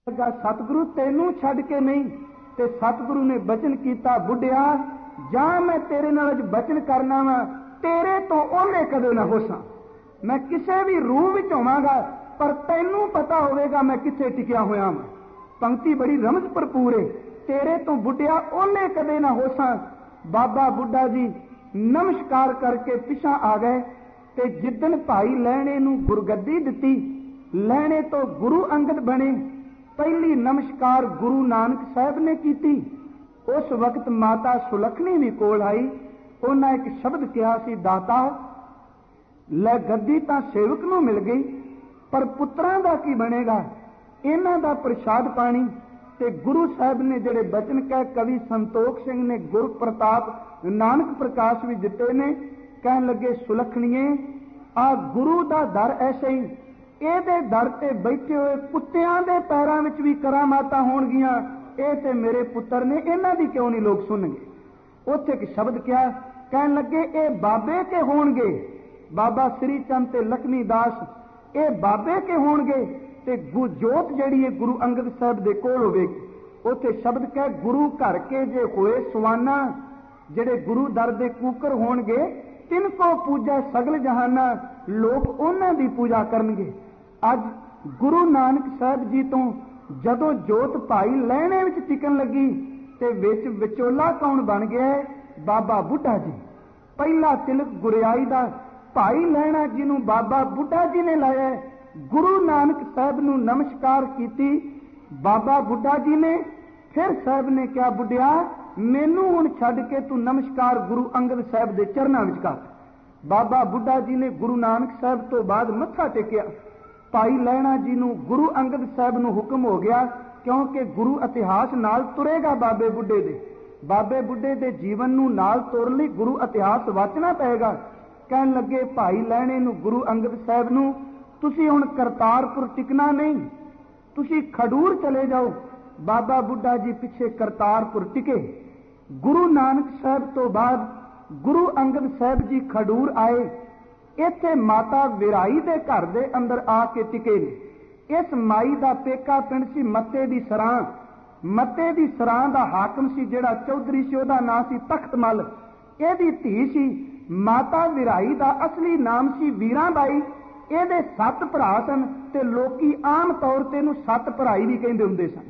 सतगुरु तेनू छड्ड के नहीं। ते सतगुरु ने बचन किया, बुढ़िया जा मैं तेरे नाल बचन करना वा, तेरे तो ओले कदे ना होसा। मैं किसी भी रूह विच होवांगा पर तैनू पता होवेगा मैं किथे टिकिया होया वां। पंक्ति बड़ी रमज भरपूर है। तेरे तो बुढ़िया ओले कदे ना होसा। बाबा बुढ़ा जी नमस्कार करके पिछा आ गए ते जिदन भाई लहणे नू गुरगद्दी दिती, लहणे तो गुरु अंगद बने। पहली नमस्कार गुरु नानक साहब ने की। उस वक्त माता सुलखनी भी कोल आई। उन्हें एक शब्द कहा सी, दाता लै गद्दी तां सेवक नूं मिल गई पर पुत्रां दा की बनेगा, इन्हां दा प्रसाद पानी। ते गुरु साहब ने जिहड़े बचन कहे कवि संतोख सिंह ने गुर प्रताप नानक प्रकाश भी दिते ने, कहन लगे सुलखणीए आ गुरु दा दर ऐसे ही, ਇਹਦੇ ਦਰ ਤੇ बैठे हुए कुत्तियां दे पैरां विच भी करामातां होणगीਆਂ, ਇਹ ते मेरे पुत्र ने, इन्हां दी क्यों नहीं लोग सुनणगे। उत्थे एक शब्द क्या कहन लगे, ये बाबे के होणगे। बाबा श्री चंद ते लक्ष्मी दास ये बाबे के होणगे ते जोत जिहड़ी है गुरु अंगद साहब दे कोल होवेगी। उत्थे शब्द कह गुरु घर के जे होए सुवाना, जिहड़े गुरु दर दे कूकर होणगे, तिनको पूजा सगल जहाना, लोग उन्हां दी पूजा करनगे। अज गुरु नानक साहब जी तो जदों जोत भाई लहणे विच टिकन लगी ते विच विचोला कौन बन गया है? बाबा बुढ़ा जी। पहला तिलक गुरियाई दा भाई लहणा जी नूं बाबा बुढ़ा जी ने लाया। गुरु नानक साहब नूं नमस्कार कीती बाबा बुढ़ा जी ने। फिर साहब ने कहा, बुढ़िया मैनू हुण छड्ड के तू नमस्कार गुरु अंगद साहब दे चरनां विच कर। बाबा बुढ़ा जी ने गुरु नानक साहब तो बाद मत्था टेकिया। भाई लहणा जी नूं गुरु अंगद साहब नूं हुक्म हो गया, क्योंकि गुरु इतिहास नाल तुरेगा बाबे बुढ़े दे। बाबे बुढ़े दे जीवन नूं नाल तुरन लई गुरु इतिहास वाचना पएगा। कहन लगे भाई लहणे नूं गुरु अंगद साहब नूं, तुसीं हुण करतारपुर टिकना नहीं, तुसीं खडूर चले जाओ। बाबा बुढ़ा जी पिछे करतारपुर टिके। गुरु नानक साहब तो बाद गुरु अंगद साहब जी खडूर आए। इत्थे माता विराई दे घर दे अंदर आके टिके ने। इस माई दा पेका पिंड सी मत्ते दी सरां। मत्ते दी सरां दा हाकम सी जिहड़ा चौधरी सी, ओहदा नाम सी तख्तमल। इहदी धी सी माता विराई दा असली नाम सी वीरां बाई। इहदे 7 भरा सन ते लोकी आम तौर ते इहनूं 7 भराई भी कहिंदे हुंदे सन।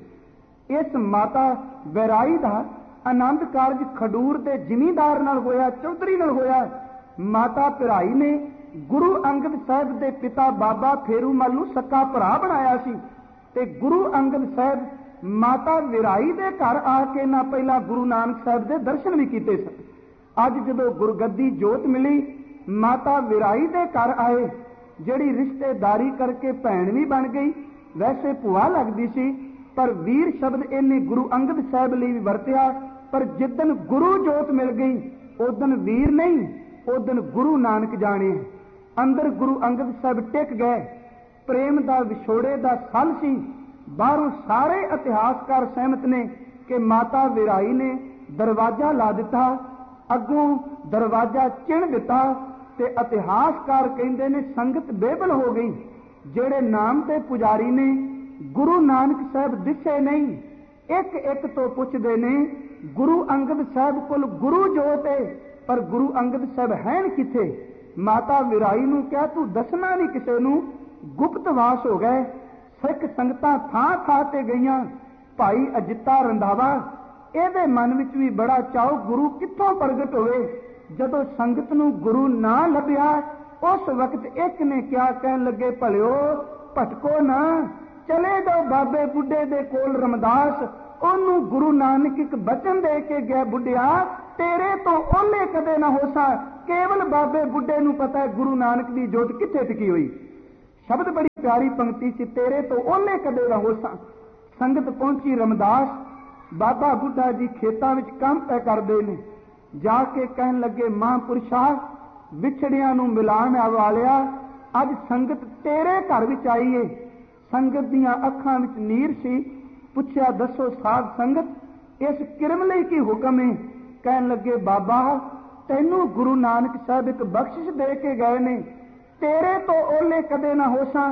इस माता विराई दा आनंद कारज खडूर दे जिमीदार नाल होया, चौधरी नाल होया। माता पिराई ने गुरु अंगद साहब दे पिता बाबा फेरूमल नूं सक्का भरा बनाया सी ते गुरु अंगद साहब माता विराई दे घर आके ना पहला गुरु नानक साहब दे दर्शन भी कीते सन। अज जदों गुरगद्दी जोत मिली, माता विराई दे घर आए, जिहड़ी रिश्तेदारी करके भैन भी बन गई, वैसे भूआ लगदी सी, पर वीर शब्द इन्हें गुरु अंगद साहब लई भी वरतिया। पर जिदन गुरु जोत मिल गई उदन वीर नहीं, उदन गुरु नानक जाने। अंदर गुरु अंगद साहब टिक गए। प्रेम दा विछोड़े दा सल सी। बाहरों सारे इतिहासकार सहमत ने कि माता विराई ने दरवाजा ला दिता, अगों दरवाजा चिण दिता ते इतिहासकार कहंदे ने संगत बेबल हो गई। जेड़े नाम ते पुजारी ने गुरु नानक साहब दिसे नहीं, एक एक तो पुछदे ने गुरु अंगद साहब कोल गुरु जोत है, पर गुरु अंगद साहब हैं किथे? माता विराई नूं क्या तू दसना नहीं किसे नूं? गुप्तवास हो गए। सिख संगतां थां थां ते गईयां। भाई अजिता रंधावा ਇਹਦੇ मन विच भी बड़ा चाओ गुरु कित्थों प्रगट होवे। जदों संगत नूं गुरु ना लभ्या, उस वक्त एक ने क्या कहन लगे, भलिओ भटको ना, चले जाओ बाबे बुढ़े दे कोल रमदास, ओनू गुरु नानक एक बचन दे के गया, बुढ़िया तेरे तो ओले कदे ना होसा। केवल बाबे बुढ़े नूं पता है गुरु नानक दी जोत किथे टिकी हुई। शब्द बड़ी प्यारी पंक्ति सी, तेरे तो ओले कदे ना होसा। संगत पहुंची रमदास। बाबा बुढ़ा जी खेतां विच काम तय करदे ने। जाके कहन लगे, महापुरुषा विछड़ियां नूं मिलाण वालिया, अज संगत तेरे घर विच आई है। संगत दियां अखां विच नीर सी। पुछया, दसो साध संगत इस किरम लई की हुक्म है? कहन लगे, बाबा तैनू गुरु नानक साहब एक बख्शिश दे के गए ने, तेरे तो ओले कदे ना होसा।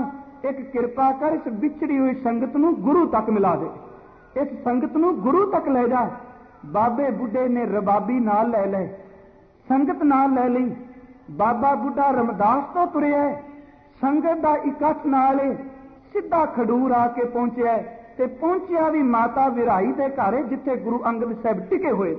एक किरपा कर इस बिछड़ी हुई संगत नूं गुरु तक मिला दे, इस संगत नूं गुरु तक ले जा। बाबे बुढ़े ने रबाबी नाल लै ले, संगत नाल लै लई। बाबा बुढ़ा रमदास तो तुरिया, संगत दा इकट्ठ नाल सीधा खडूर आके पहुंचिया ते पहुंचिया भी माता विराई दे घर जिथे गुरु अंगद साहब टिके हुए।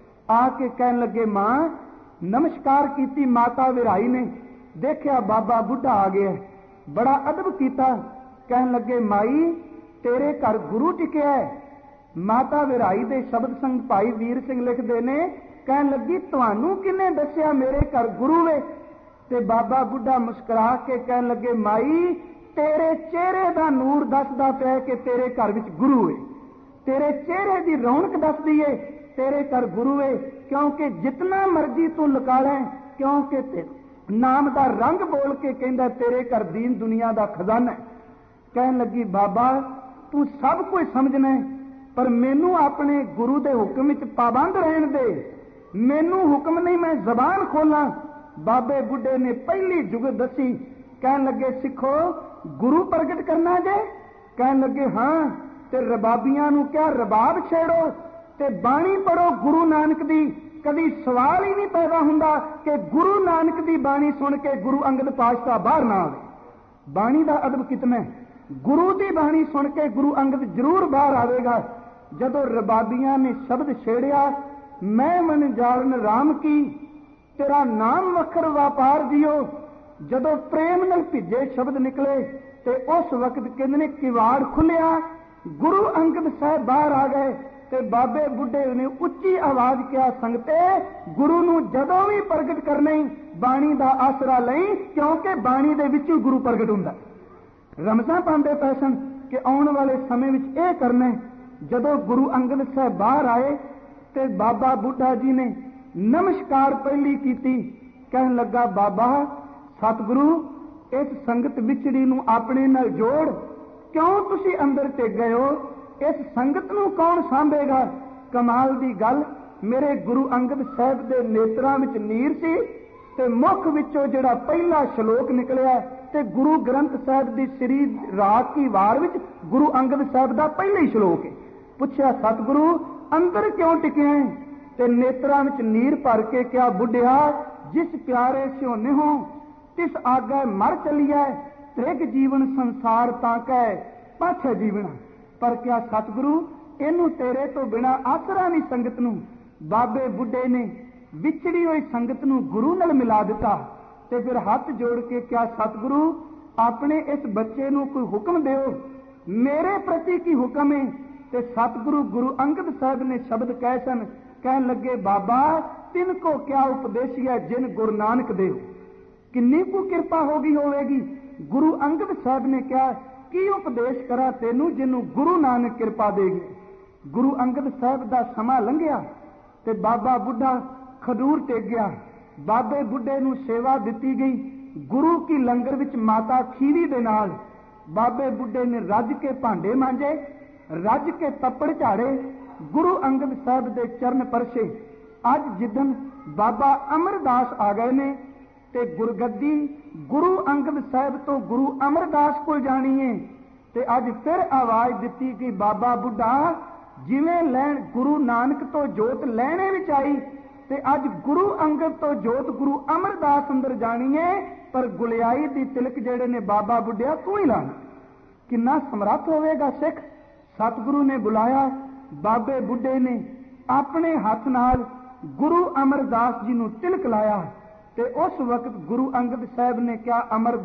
आके कहन लगे मां, नमस्कार कीती माता विराई ने, देखिया बाबा बुढ़ा आ गया, बड़ा अदब कीता। कहन लगे माई तेरे घर गुरु टिकिया है। माता विराई दे शब्द संग भाई वीर सिंह लिखते ने, कहन लगी तुहानू किने दसिया मेरे घर गुरु वे? ते बाबा बुढ़ा मुस्कुरा के कहन लगे माई तेरे चेहरे दा नूर दसदा पिया कि तेरे घर विच गुरु है, तेरे चेहरे दी रौनक दसदी है तेरे घर गुरु है। क्योंकि जितना मर्जी तू लुका लै, क्योंकि नाम दा रंग बोल के कहंदा तेरे घर दीन दुनिया दा खजाना है। कहन लगी बाबा तू सब कुछ समझना है, पर मैनू अपने गुरु दे हुक्म विच पाबंद रहन दे, मैनू हुक्म नहीं मैं जबान खोला। बाबे बुढ़े ने पहली जुगत दसी। कहन लगे सिखो गुरु प्रगट करना जे? कहन लगे हाँ। ते रबाबियां नू क्या रबाब छेड़ो ते बाणी पढ़ो गुरु नानक दी। कभी सवाल ही नहीं पैदा हुंदा कि गुरु नानक दी बाणी सुन के गुरु अंगद पातशाह बाहर ना आवे। बाणी दा अदब कितना है, गुरु दी बाणी सुन के गुरु अंगद जरूर बाहर आवेगा। जदों रबाबियां ने शब्द छेड़िया, मैं मन जालन राम की, तेरा नाम वखर व्यापार दियो, जदों प्रेम नाल भिजे शब्द निकले ते उस वक्त कहंदे ने किवाड़ खुलिया, गुरु अंगद साहब बाहर आ गए ते बाबे बुढ़े ने उच्ची आवाज किया, संगते गुरु नूं जदों भी प्रगट करने बाणी दा आसरा लई, क्योंकि बाणी दे विच गुरु प्रगट हुंदा। रमजां पांदे पए सन कि आउण वाले समय विच इह करना। जदों गुरु अंगद साहब बाहर आए ते बाबा बुढ़ा जी ने नमस्कार पहली कीती। कहन लगा बाबा सतगुरु इस संगत विछड़ी नूं अपने नाल जोड़, क्यों तुसी अंदर टिक गए हो? इस संगत नूं कौन सांभेगा? कमाल दी गल, मेरे गुरु अंगद साहब दे नेत्रां विच नीर सी ते मुख विचों जिहड़ा पहला श्लोक निकलिया ते गुरु ग्रंथ साहब दी श्री राग की वार विच गुरु अंगद साहब दा पहला ही श्लोक है। पुछया सतगुरु अंदर क्यों टिके हैं? ते नेत्रां विच नीर भर के क्या बुढ़िया जिस प्यारे स्योने हो तिस आगे मर चलिया, त्रिग जीवन संसार ताकै पाछे जीवना। पर क्या सतगुरु इनू तेरे तो बिना आसरा नहीं संगत नूं? बाबे बुढ़े ने विछड़ी हुई संगत नूं गुरु नाल मिला दिता ते फिर हाथ जोड़ के क्या सतगुरु अपने इस बच्चे नूं कोई हुक्म दिओ, मेरे प्रति की हुक्म है? ते सतगुरु गुरु अंगद साहब ने शब्द कहे सन। कहन लगे बाबा तिनको क्या उपदेशिया जिन गुरु नानक देव, किन्नी को कृपा होगी होवेगी। गुरु अंगद साहब ने क्या की उपदेश करा तेनू जिन्नू गुरु नानक कृपा देगी। गुरु अंगद साहब दा समा लंघिया ते बाबा बुढ़ा खडूर टेक गया। बाबे बुढ़े नू सेवा दिती गई गुरु की लंगर विच माता खीरी दे नाल। बाबे बुढ़े ने रज के भांडे मांजे, रज के तप्पड़ झाड़े, गुरु अंगद साहब दे चरण परसे। अज जिदन बाबा अमरदास आ गए ने ते गुरगद्दी गुरु अंगद साहब तो गुरु अमरदास को जानी है ते अज फिर आवाज दिती कि बाबा बुढ़ा जिवें लैण गुरु नानक तो जोत लैणे विच आई ते अज गुरु अंगद तो जोत गुरु अमरदास अंदर जानी है, पर गुलियाई दी तिलक जेड़े ने बाबा बुढ़िया तू ही लाना। किन्ना समर्थ होवेगा सिख। सतगुरु ने बुलाया, बाबे बुढ़े ने अपने हाथ नाल गुरु अमरदास जी नूं तिलक लाया ते उस वक्त गुरु अंगद साहब ने क्या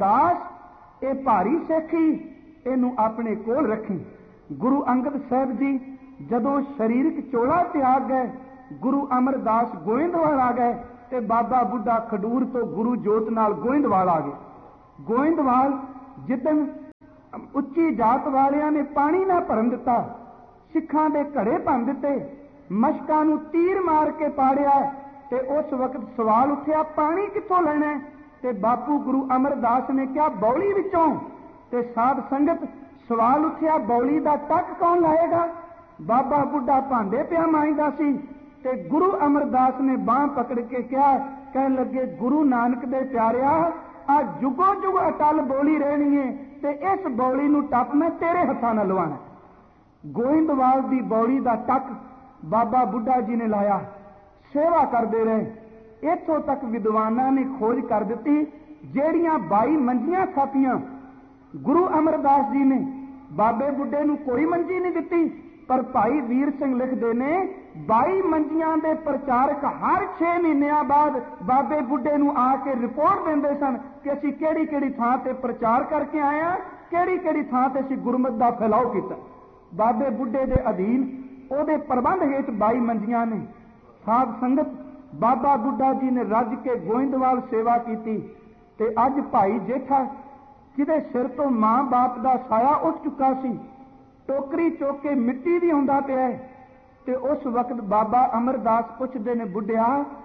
अमरदास ये भारी सिखी इनू अपने कोल रखी। गुरु अंगद साहब जी जदों शरीरक चोला त्याग गए, गुरु अमरदास गोइंदवाल आ गए ते बाबा बुढ़ा खडूर तो गुरु जोत नाल गोइंदवाल आ गए। गोइंदवाल जिदन उच्ची जात वालियां ने पानी ना भरन दिता, सिखां दे घड़े भन दिते, मशकां नूं तीर मार के पाड़िया ते उस वक्त सवाल उठिया पानी कित्थों लेना? ते बापू गुरु अमरदास ने क्या बौली विचों? ते साध संगत सवाल उठिया बौली दा टक कौन लाएगा? बाबा बुढ़ा भांडे पिया मांजदा सी ते गुरु अमरदास ने बांह पकड़ के क्या कहन लगे गुरु नानक दे प्यारिया आ जुगो जुग अटल बौली रहनी है, ते इस बौली नूं टप मैं तेरे हत्थां नाल लवाना। गोइंदवाल दी बौली दा टक बाबा बुढ़ा जी ने लाया, सेवा करते रहे। इत्थों तक विद्वानां ने खोज कर दी, ਜਿਹੜੀਆਂ 22 ਮੰਜੀਆਂ ਥਾਪੀਆਂ गुरु अमरदास जी ने बाबे बुढ़े नूं कोई मंजी नहीं दिती, पर भाई वीर सिंह लिखते ने 22 मंजियां दे प्रचारक हर 6 महीनों बाद बाबे बुढ़े नूं आके रिपोर्ट देंदे सन कि असीं किहड़ी-किहड़ी थां ते प्रचार करके आए हां, किहड़ी-किहड़ी थां ते असीं गुरमत दा फैलाव कीता। बाबे बुढ़े दे अधीन ਉਹਦੇ ਪ੍ਰਬੰਧ ਹੇਠ 22 ਮੰਜੀਆਂ ਨੇ। ਸਾਧ ਸੰਗਤ ਬਾਬਾ ਬੁੱਢਾ ਜੀ ਨੇ ਰੱਜ ਕੇ ਗੋਇੰਦਵਾਲ ਸੇਵਾ ਕੀਤੀ, ਤੇ ਅੱਜ ਭਾਈ ਜੇਠਾ ਜਿਹਦੇ ਸਿਰ ਤੋਂ ਮਾਂ ਬਾਪ ਦਾ ਸਾਇਆ ਉੱਠ ਚੁੱਕਾ ਸੀ, ਟੋਕਰੀ ਚੁੱਕ ਕੇ ਮਿੱਟੀ ਵੀ ਆਉਂਦਾ ਪਿਆ। ਤੇ ਉਸ ਵਕਤ ਬਾਬਾ ਅਮਰਦਾਸ ਪੁੱਛਦੇ ਨੇ, ਬੁੱਢਿਆ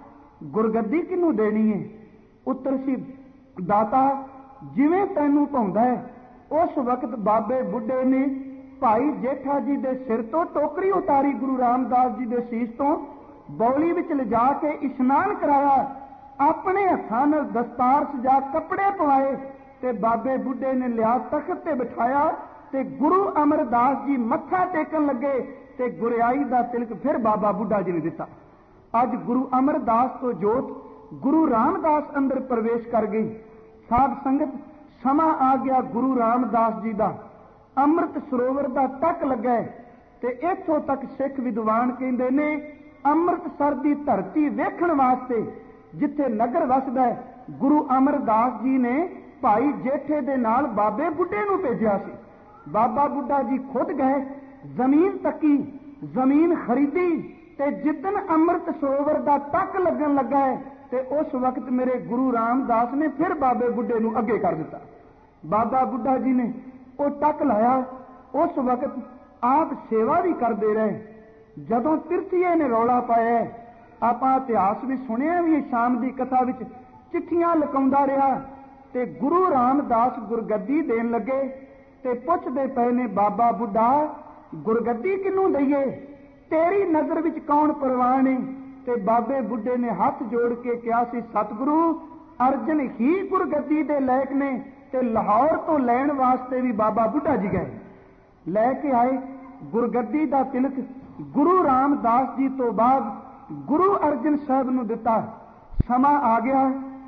ਗੁਰਗੱਦੀ ਕਿਹਨੂੰ ਦੇਣੀ ਹੈ? ਉੱਤਰ ਸੀ, ਦਾਤਾ ਜਿਵੇਂ ਤੈਨੂੰ ਭਾਉਂਦਾ ਹੈ। ਉਸ ਵਕਤ ਬਾਬੇ ਬੁੱਢੇ ਨੇ ਭਾਈ ਜੇਠਾ ਜੀ ਦੇ ਸਿਰ ਤੋਂ ਟੋਕਰੀ ਉਤਾਰੀ, ਗੁਰੂ ਰਾਮਦਾਸ ਜੀ ਦੇ ਸੀਸ ਤੋਂ ਬੌਲੀ ਵਿੱਚ ਲਿਜਾ ਕੇ ਇਸ਼ਨਾਨ ਕਰਾਇਆ, ਆਪਣੇ ਹੱਥਾਂ ਨਾਲ ਦਸਤਾਰ ਸਜਾ ਕੱਪੜੇ ਪਵਾਏ, ਤੇ ਬਾਬੇ ਬੁੱਢੇ ਨੇ ਲਿਆ ਤਖਤ ਤੇ ਬਿਠਾਇਆ, ਤੇ ਗੁਰੂ ਅਮਰਦਾਸ ਜੀ ਮੱਥਾ ਟੇਕਣ ਲੱਗੇ, ਤੇ ਗੁਰਿਆਈ ਦਾ ਤਿਲਕ ਫਿਰ ਬਾਬਾ ਬੁੱਢਾ ਜੀ ਨੇ ਦਿੱਤਾ। ਅੱਜ ਗੁਰੂ ਅਮਰਦਾਸ ਤੋਂ ਜੋਤ ਗੁਰੂ ਰਾਮਦਾਸ ਅੰਦਰ ਪ੍ਰਵੇਸ਼ ਕਰ ਗਈ। ਸਾਧ ਸੰਗਤ ਸਮਾਂ ਆ ਗਿਆ ਗੁਰੂ ਰਾਮਦਾਸ ਜੀ ਦਾ, ਅੰਮ੍ਰਿਤ ਸਰੋਵਰ ਦਾ ਟੱਕ ਲੱਗਾ, ਤੇ ਇੱਥੋਂ ਤੱਕ ਸਿੱਖ ਵਿਦਵਾਨ ਕਹਿੰਦੇ ਨੇ ਅੰਮ੍ਰਿਤਸਰ ਦੀ ਧਰਤੀ ਵੇਖਣ ਵਾਸਤੇ ਜਿੱਥੇ ਨਗਰ ਵਸਦਾ ਗੁਰੂ ਅਮਰਦਾਸ ਜੀ ਨੇ ਭਾਈ ਜੇਠੇ ਦੇ ਨਾਲ ਬਾਬੇ ਬੁੱਢੇ ਨੂੰ ਭੇਜਿਆ ਸੀ। ਬਾਬਾ ਬੁੱਢਾ ਜੀ ਖੁਦ ਗਏ, ਜ਼ਮੀਨ ਤੱਕੀ, ਜ਼ਮੀਨ ਖਰੀਦੀ, ਤੇ ਜਿੱਦਣ ਅੰਮ੍ਰਿਤ ਸਰੋਵਰ ਦਾ ਟੱਕ ਲੱਗਣ ਲੱਗਾ ਹੈ, ਤੇ ਉਸ ਵਕਤ ਮੇਰੇ ਗੁਰੂ ਰਾਮਦਾਸ ਨੇ ਫਿਰ ਬਾਬੇ ਬੁੱਢੇ ਨੂੰ ਅੱਗੇ ਕਰ ਦਿੱਤਾ। ਬਾਬਾ ਬੁੱਢਾ ਜੀ ਨੇ ਉਹ ਟੱਕ ਲਾਇਆ। ਉਸ ਵਕਤ ਆਪ ਸੇਵਾ ਵੀ ਕਰਦੇ ਰਹੇ। ਜਦੋਂ ਤਿਰਥੀਏ ਨੇ ਰੌਲਾ ਪਾਇਆ, ਆਪਾਂ ਇਤਿਹਾਸ ਵੀ ਸੁਣਿਆ ਵੀ, ਸ਼ਾਮ ਦੀ ਕਥਾ ਵਿੱਚ ਚਿੱਠੀਆਂ ਲਕਾਉਂਦਾ ਰਿਹਾ, ਤੇ ਗੁਰੂ ਰਾਮਦਾਸ ਗੁਰਗੱਦੀ ਦੇਣ ਲੱਗੇ, ਤੇ ਪੁੱਛਦੇ ਪਏ ਨੇ, ਬਾਬਾ ਬੁੱਢਾ ਗੁਰਗੱਦੀ ਕਿਹਨੂੰ ਦਈਏ? ਤੇਰੀ ਨਜ਼ਰ ਵਿੱਚ ਕੌਣ ਪ੍ਰਵਾਨ ਹੈ? ਤੇ ਬਾਬੇ ਬੁੱਢੇ ਨੇ ਹੱਥ ਜੋੜ ਕੇ ਕਿਹਾ ਸੀ, ਸਤਿਗੁਰੂ ਅਰਜਨ ਹੀ ਗੁਰਗੱਦੀ ਦੇ ਲਾਇਕ ਨੇ। ਤੇ ਲਾਹੌਰ ਤੋਂ ਲੈਣ ਵਾਸਤੇ ਵੀ ਬਾਬਾ ਬੁੱਢਾ ਜੀ ਗਏ, ਲੈ ਕੇ ਆਏ। ਗੁਰਗੱਦੀ ਦਾ ਤਿਲਕ ਗੁਰੂ ਰਾਮਦਾਸ ਜੀ ਤੋਂ ਬਾਅਦ ਗੁਰੂ ਅਰਜਨ ਸਾਹਿਬ ਨੂੰ ਦਿੱਤਾ। ਸਮਾਂ ਆ ਗਿਆ,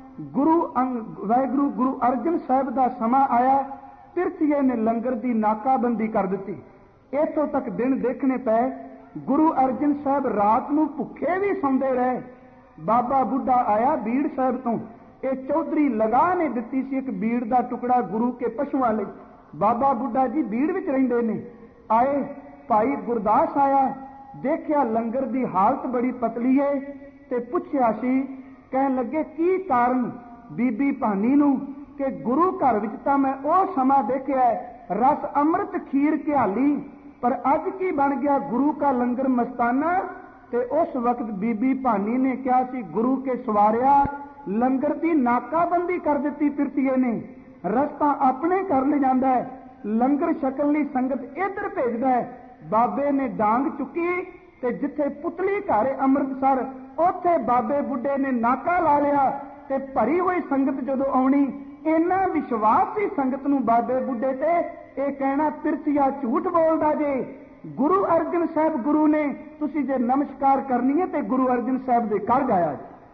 ਵਾਹਿਗੁਰੂ ਗੁਰੂ ਅਰਜਨ ਸਾਹਿਬ ਦਾ ਸਮਾਂ ਆਇਆ। ਤਿਰਥੀਏ ਨੇ ਲੰਗਰ ਦੀ ਨਾਕਾਬੰਦੀ ਕਰ ਦਿੱਤੀ। ਇੱਥੋਂ ਤੱਕ ਦਿਨ ਦੇਖਣੇ ਪਏ, ਗੁਰੂ ਅਰਜਨ ਸਾਹਿਬ ਰਾਤ ਨੂੰ ਭੁੱਖੇ ਵੀ ਸੌਂਦੇ ਰਹੇ। ਬਾਬਾ ਬੁੱਢਾ ਆਇਆ ਬੀੜ ਸਾਹਿਬ ਤੋਂ, ਇਹ ਚੌਧਰੀ ਲਗਾ ਨੇ ਦਿੱਤੀ ਸੀ ਇੱਕ ਬੀੜ ਦਾ ਟੁਕੜਾ ਗੁਰੂ ਕੇ ਪਸ਼ੂਆਂ ਲਈ। ਬਾਬਾ ਬੁੱਢਾ ਜੀ ਬੀੜ ਵਿੱਚ ਰਹਿੰਦੇ ਨੇ। ਆਏ, ਭਾਈ ਗੁਰਦਾਸ ਆਇਆ, ਦੇਖਿਆ ਲੰਗਰ ਦੀ ਹਾਲਤ ਬੜੀ ਪਤਲੀ ਹੈ, ਤੇ ਪੁੱਛਿਆ ਸੀ, ਕਹਿਣ ਲੱਗੇ ਕੀ ਕਾਰਨ ਬੀਬੀ ਭਾਨੀ ਨੂੰ? ਕਿ ਗੁਰੂ ਘਰ ਵਿੱਚ ਤਾਂ ਮੈਂ ਉਹ ਸਮਾਂ ਦੇਖਿਆ ਰਸ ਅੰਮ੍ਰਿਤ ਖੀਰ ਘਿਆਲੀ, ਪਰ ਅੱਜ ਕੀ ਬਣ ਗਿਆ ਗੁਰੂ ਕਾ ਲੰਗਰ ਮਸਤਾਨਾ। ਤੇ ਉਸ ਵਕਤ ਬੀਬੀ ਭਾਨੀ ਨੇ ਕਿਹਾ ਸੀ, ਗੁਰੂ ਕੇ ਸਵਾਰਿਆ ਲੰਗਰ ਦੀ ਨਾਕਾਬੰਦੀ ਕਰ ਦਿੱਤੀ ਤਿਰਥੀਏ ਨੇ, ਰਸਤਾ ਆਪਣੇ ਕਰ ਲੈ ਜਾਂਦਾ ਹੈ, ਲੰਗਰ ਛਕਣ ਲਈ ਸੰਗਤ ਇੱਧਰ ਭੇਜਦਾ ਹੈ। ਬਾਬੇ ਨੇ ਡਾਂਗ ਚੁੱਕੀ, ਤੇ ਜਿੱਥੇ ਪੁਤਲੀ ਘਰ ਅੰਮ੍ਰਿਤਸਰ, ਉੱਥੇ ਬਾਬੇ ਬੁੱਢੇ ਨੇ ਨਾਕਾ ਲਾ ਲਿਆ, ਤੇ ਭਰੀ ਹੋਈ ਸੰਗਤ ਜਦੋਂ ਆਉਣੀ, ਇੰਨਾ ਵਿਸ਼ਵਾਸ ਸੀ ਸੰਗਤ ਨੂੰ ਬਾਬੇ ਬੁੱਢੇ ਤੇ, ਇਹ ਕਹਿਣਾ ਤਿਰਥੀਆ ਝੂਠ ਬੋਲਦਾ ਜੇ, ਗੁਰੂ ਅਰਜਨ ਸਾਹਿਬ ਗੁਰੂ ਨੇ, ਤੁਸੀਂ ਜੇ ਨਮਸਕਾਰ ਕਰਨੀ ਹੈ ਤੇ ਗੁਰੂ ਅਰਜਨ ਸਾਹਿਬ ਦੇ ਕਰ ਜਾਇਆ।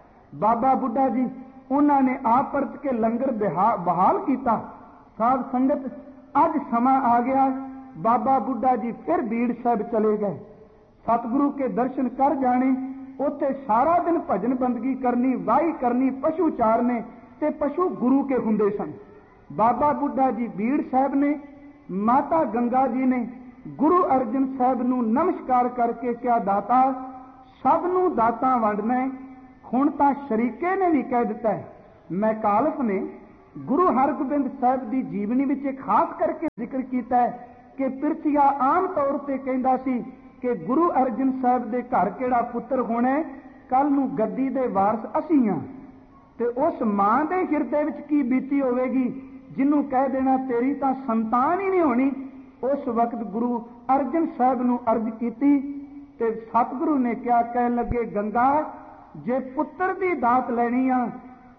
ਬਾਬਾ ਬੁੱਢਾ ਜੀ ਉਹਨਾਂ ਨੇ ਆਪ ਪਰਤ ਕੇ ਲੰਗਰ ਬਹਾਲ ਕੀਤਾ। ਸਾਧ ਸੰਗਤ ਅੱਜ ਸਮਾਂ ਆ ਗਿਆ, ਬਾਬਾ ਬੁੱਢਾ ਜੀ ਫਿਰ ਬੀੜ ਸਾਹਿਬ ਚਲੇ ਗਏ। ਸਤਿਗੁਰੂ ਕੇ ਦਰਸ਼ਨ ਕਰ ਜਾਣੇ, ਉੱਥੇ ਸਾਰਾ ਦਿਨ ਭਜਨ ਬੰਦਗੀ ਕਰਨੀ, ਵਾਹੀ ਕਰਨੀ, ਪਸ਼ੂ ਚਾਰਨੇ, ਤੇ ਪਸ਼ੂ ਗੁਰੂ ਕੇ ਹੁੰਦੇ ਸਨ। ਬਾਬਾ ਬੁੱਢਾ ਜੀ ਬੀੜ ਸਾਹਿਬ ਨੇ, ਮਾਤਾ ਗੰਗਾ ਜੀ ਨੇ ਗੁਰੂ ਅਰਜਨ ਸਾਹਿਬ ਨੂੰ ਨਮਸਕਾਰ ਕਰਕੇ ਕਿਹਾ, ਦਾਤਾ ਸਭ ਨੂੰ ਦਾਤਾਂ ਵੰਡਣਾ ਹੈ। ਹੁਣ ਤਾਂ ਸ਼ਰੀਕੇ ਨੇ ਵੀ ਕਹਿ ਦਿੱਤਾ, ਮੈਂ ਕਾਲਫ ਨੇ ਗੁਰੂ ਹਰਗੋਬਿੰਦ ਸਾਹਿਬ ਦੀ ਜੀਵਨੀ ਵਿੱਚ ਇੱਕ ਖਾਸ ਕਰਕੇ ਜ਼ਿਕਰ ਕੀਤਾ ਹੈ ਕਿ ਪਿਰਥੀਆ ਆਮ ਤੌਰ ਤੇ ਕਹਿੰਦਾ ਸੀ ਕਿ ਗੁਰੂ ਅਰਜਨ ਸਾਹਿਬ ਦੇ ਘਰ ਕਿਹੜਾ ਪੁੱਤਰ ਹੋਣਾ, ਕੱਲ ਨੂੰ ਗੱਦੀ ਦੇ ਵਾਰਸ ਅਸੀਂ ਹਾਂ। ਤੇ ਉਸ ਮਾਂ ਦੇ ਹਿਰਦੇ ਵਿੱਚ ਕੀ ਬੀਤੀ ਹੋਵੇਗੀ ਜਿਹਨੂੰ ਕਹਿ ਦੇਣਾ ਤੇਰੀ ਤਾਂ ਸੰਤਾਨ ਹੀ ਨਹੀਂ ਹੋਣੀ। ਉਸ ਵਕਤ ਗੁਰੂ ਅਰਜਨ ਸਾਹਿਬ ਨੂੰ ਅਰਜ਼ ਕੀਤੀ, ਤੇ ਸਤਿਗੁਰੂ ਨੇ ਕਿਹਾ, ਕਹਿਣ ਲੱਗੇ, ਗੰਗਾ ਜੇ ਪੁੱਤਰ ਦੀ ਦਾਤ ਲੈਣੀ ਆ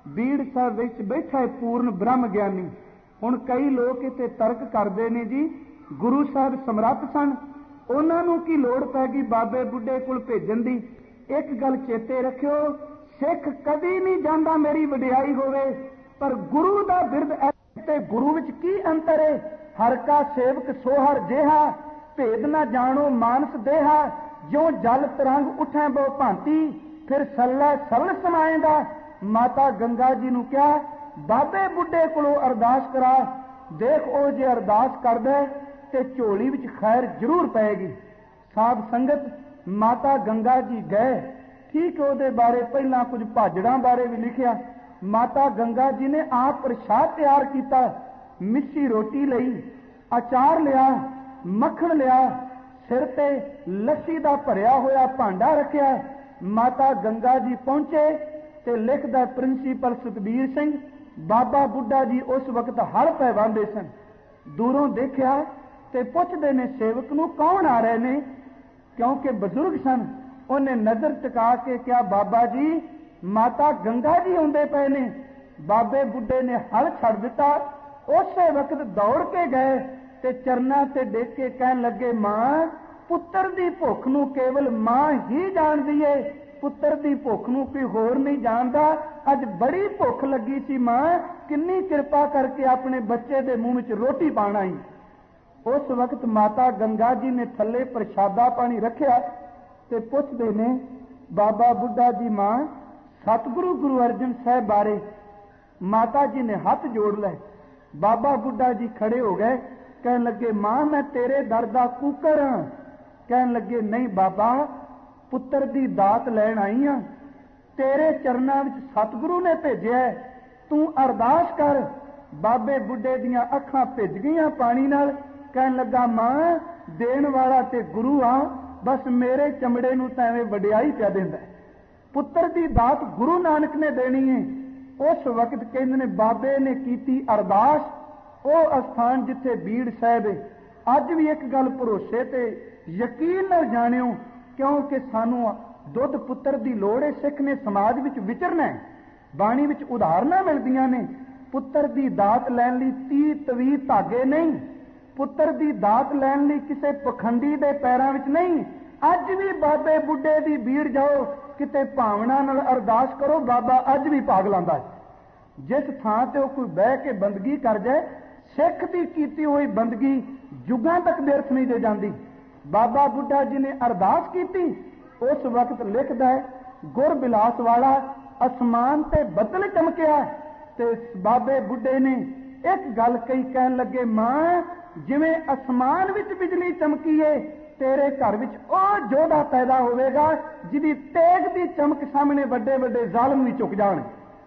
ਬੀੜ ਸਾਹਿਬ ਵਿੱਚ ਬੈਠਾ ਹੈ ਪੂਰਨ ਬ੍ਰਹਮ ਗਿਆਨੀ। ਹੁਣ ਕਈ ਲੋਕ ਇੱਥੇ ਤਰਕ ਕਰਦੇ ਨੇ ਜੀ ਗੁਰੂ ਸਾਹਿਬ ਸਮਰੱਥ ਸਨ, ਉਹਨਾਂ ਨੂੰ ਕੀ ਲੋੜ ਪੈ ਗਈ ਬਾਬੇ ਬੁੱਢੇ ਕੋਲ ਭੇਜਣ ਦੀ। ਇੱਕ ਗੱਲ ਚੇਤੇ ਰੱਖਿਓ, ਸਿੱਖ ਕਦੀ ਨਹੀਂ ਜਾਂਦਾ ਮੇਰੀ ਵਡਿਆਈ ਹੋਵੇ, ਪਰ ਗੁਰੂ ਦਾ ਬਿਰਦ ਤੇ ਗੁਰੂ ਵਿੱਚ ਕੀ ਅੰਤਰ ਹੈ। ਹਰ ਕਾ ਸੇਵਕ ਸੋਹਰ ਜਿਹਾ, ਭੇਦ ਨਾ ਜਾਣੋ ਮਾਨਸ ਦੇਹਾ, ਜਿਉ ਜਲ ਤਰੰਗ ਉਠੈ ਬਹੁ ਭਾਂਤੀ, ਫਿਰ ਸੱਲੇ ਸਰਲ ਸਮਾਏਗਾ। ਮਾਤਾ ਗੰਗਾ ਜੀ ਨੂੰ ਕਿਹਾ ਬਾਬੇ ਬੁੱਢੇ ਕੋਲੋਂ ਅਰਦਾਸ ਕਰਾ, ਦੇਖ ਉਹ ਜੇ ਅਰਦਾਸ ਕਰਦਾ ਤੇ ਝੋਲੀ ਵਿੱਚ ਖੈਰ ਜ਼ਰੂਰ ਪਏਗੀ। ਸਾਧ ਸੰਗਤ ਮਾਤਾ ਗੰਗਾ ਜੀ ਗਏ। ਠੀਕ ਉਹਦੇ ਬਾਰੇ ਪਹਿਲਾਂ ਕੁਝ ਭਾਜੜਾਂ ਬਾਰੇ ਵੀ ਲਿਖਿਆ। ਮਾਤਾ ਗੰਗਾ ਜੀ ਨੇ ਆਪ ਪ੍ਰਸ਼ਾਦ ਤਿਆਰ ਕੀਤਾ, ਮਿੱਸੀ ਰੋਟੀ ਲਈ, ਅਚਾਰ ਲਿਆ, ਮੱਖਣ ਲਿਆ, ਸਿਰ ਤੇ ਲੱਸੀ ਦਾ ਭਰਿਆ ਹੋਇਆ ਭਾਂਡਾ ਰੱਖਿਆ। ਮਾਤਾ ਗੰਗਾ ਜੀ ਪਹੁੰਚੇ ਤੇ ਲਿਖਦਾ ਪ੍ਰਿੰਸੀਪਲ ਸੁਖਬੀਰ ਸਿੰਘ, ਬਾਬਾ ਬੁੱਢਾ ਜੀ ਉਸ ਵਕਤ ਹਲ ਪੈ ਵਾਂਦੇ ਸਨ। ਦੂਰੋਂ ਦੇਖਿਆ ਤੇ ਪੁੱਛਦੇ ਨੇ ਸੇਵਕ ਨੂੰ ਕੌਣ ਆ ਰਹੇ ਨੇ, ਕਿਉਂਕਿ ਬਜ਼ੁਰਗ ਸਨ। ਉਹਨੇ ਨਜ਼ਰ ਟਿਕਾ ਕੇ ਕਿਹਾ ਬਾਬਾ ਜੀ ਮਾਤਾ ਗੰਗਾ ਜੀ ਆਉਂਦੇ ਪਏ ਨੇ। ਬਾਬੇ ਬੁੱਢੇ ਨੇ ਹਲ ਛੱਡ ਦਿੱਤਾ, ਉਸੇ ਵਕਤ ਦੌੜ ਕੇ ਗਏ ਤੇ ਚਰਨਾਂ ਤੇ ਡੇਕ ਕੇ ਕਹਿਣ ਲੱਗੇ ਮਾਂ ਪੁੱਤਰ ਦੀ ਭੁੱਖ ਨੂੰ ਕੇਵਲ ਮਾਂ ਹੀ ਜਾਣਦੀ ਏ, ਪੁੱਤਰ ਦੀ ਭੁੱਖ ਨੂੰ ਕੋਈ ਹੋਰ ਨਹੀਂ ਜਾਣਦਾ। ਅੱਜ ਬੜੀ ਭੁੱਖ ਲੱਗੀ ਸੀ ਮਾਂ, ਕਿੰਨੀ ਕਿਰਪਾ ਕਰਕੇ ਆਪਣੇ ਬੱਚੇ ਦੇ ਮੂੰਹ ਵਿੱਚ ਰੋਟੀ ਪਾਣਾ ਹੀ। ਉਸ ਵਕਤ ਮਾਤਾ ਗੰਗਾ ਜੀ ਨੇ ਥੱਲੇ ਪ੍ਰਸ਼ਾਦਾ ਪਾਣੀ ਰੱਖਿਆ ਤੇ ਪੁੱਛਦੇ ਨੇ ਬਾਬਾ ਬੁੱਢਾ ਜੀ ਮਾਂ ਸਤਿਗੁਰੂ ਗੁਰੂ ਅਰਜਨ ਸਾਹਿਬ ਬਾਰੇ। ਮਾਤਾ ਜੀ ਨੇ ਹੱਥ ਜੋੜ ਲਏ। ਬਾਬਾ ਬੁੱਢਾ ਜੀ ਖੜੇ ਹੋ ਗਏ, ਕਹਿਣ ਲੱਗੇ ਮਾਂ ਮੈਂ ਤੇਰੇ ਦਰ ਦਾ ਕੂਕਰ ਹਾਂ। ਕਹਿਣ ਲੱਗੇ ਨਹੀਂ ਬਾਬਾ, ਪੁੱਤਰ ਦੀ ਦਾਤ ਲੈਣ ਆਈ ਹਾਂ, ਤੇਰੇ ਚਰਨਾਂ ਵਿੱਚ ਸਤਿਗੁਰੂ ਨੇ ਭੇਜਿਆ, ਤੂੰ ਅਰਦਾਸ ਕਰ। ਬਾਬੇ ਬੁੱਢੇ ਦੀਆਂ ਅੱਖਾਂ ਭਿੱਜ ਗਈਆਂ ਪਾਣੀ ਨਾਲ। ਕਹਿਣ ਲੱਗਾ ਮਾਂ ਦੇਣ ਵਾਲਾ ਤੇ ਗੁਰੂ ਆ, ਬਸ ਮੇਰੇ ਚਮੜੇ ਨੂੰ ਤਾਂ ਐਵੇਂ ਵਡਿਆਈ ਪਿਆ ਦਿੰਦਾ। ਪੁੱਤਰ ਦੀ ਦਾਤ ਗੁਰੂ ਨਾਨਕ ਨੇ ਦੇਣੀ ਹੈ। ਉਸ ਵਕਤ ਕਹਿੰਦੇ ਨੇ ਬਾਬੇ ਨੇ ਕੀਤੀ ਅਰਦਾਸ। ਉਹ ਅਸਥਾਨ ਜਿੱਥੇ ਬੀੜ ਸਾਹਿਬ ਹੈ, ਅੱਜ ਵੀ ਇੱਕ ਗੱਲ ਭਰੋਸੇ ਤੇ ਯਕੀਨ ਨਾਲ ਜਾਣਿਓ, ਕਿਉਂਕਿ ਸਾਨੂੰ ਦੁੱਧ ਪੁੱਤਰ ਦੀ ਲੋੜ ਹੈ। ਸਿੱਖ ਨੇ ਸਮਾਜ ਵਿੱਚ ਵਿਚਰਨਾ, ਬਾਣੀ ਵਿੱਚ ਉਦਾਹਰਨਾਂ ਮਿਲਦੀਆਂ ਨੇ। ਪੁੱਤਰ ਦੀ ਦਾਤ ਲੈਣ ਲਈ 30 ਤਵੀ ਧਾਗੇ ਨਹੀਂ, ਪੁੱਤਰ ਦੀ ਦਾਤ ਲੈਣ ਲਈ ਕਿਸੇ ਪਖੰਡੀ ਦੇ ਪੈਰਾਂ ਵਿੱਚ ਨਹੀਂ। ਅੱਜ ਵੀ ਬਾਬੇ ਬੁੱਢੇ ਦੀ ਬੀੜ ਜਾਓ, ਕਿਤੇ ਭਾਵਨਾ ਨਾਲ ਅਰਦਾਸ ਕਰੋ, ਬਾਬਾ ਅੱਜ ਵੀ ਭਾਗ ਲਾਂਦਾ ਹੈ। ਜਿਸ ਥਾਂ ਤੇ ਉਹ ਕੋਈ ਬਹਿ ਕੇ ਬੰਦਗੀ ਕਰ ਜਾਏ, ਸਿੱਖ ਦੀ ਕੀਤੀ ਹੋਈ ਬੰਦਗੀ ਯੁੱਗਾਂ ਤੱਕ ਵਿਅਰਥ ਨਹੀਂ ਦੇ ਜਾਂਦੀ। ਬਾਬਾ ਬੁੱਢਾ ਜੀ ਨੇ ਅਰਦਾਸ ਕੀਤੀ। ਉਸ ਵਕਤ ਲਿਖਦਾ ਹੈ ਗੁਰ ਬਿਲਾਸ ਵਾਲਾ ਅਸਮਾਨ ਤੇ ਬੱਦਲ ਚਮਕਿਆ ਤੇ ਬਾਬੇ ਬੁੱਢੇ ਨੇ ਇੱਕ ਗੱਲ ਕਹੀ। ਕਹਿਣ ਲੱਗੇ ਮਾਂ ਜਿਵੇਂ ਅਸਮਾਨ ਵਿੱਚ ਬਿਜਲੀ ਚਮਕੀ ਏ, ਤੇਰੇ ਘਰ ਵਿੱਚ ਉਹ ਯੋਧਾ ਪੈਦਾ ਹੋਵੇਗਾ ਜਿਹਦੀ ਤੇਗ ਦੀ ਚਮਕ ਸਾਹਮਣੇ ਵੱਡੇ ਵੱਡੇ ਜ਼ਾਲਮ ਵੀ ਝੁਕ ਜਾਣ।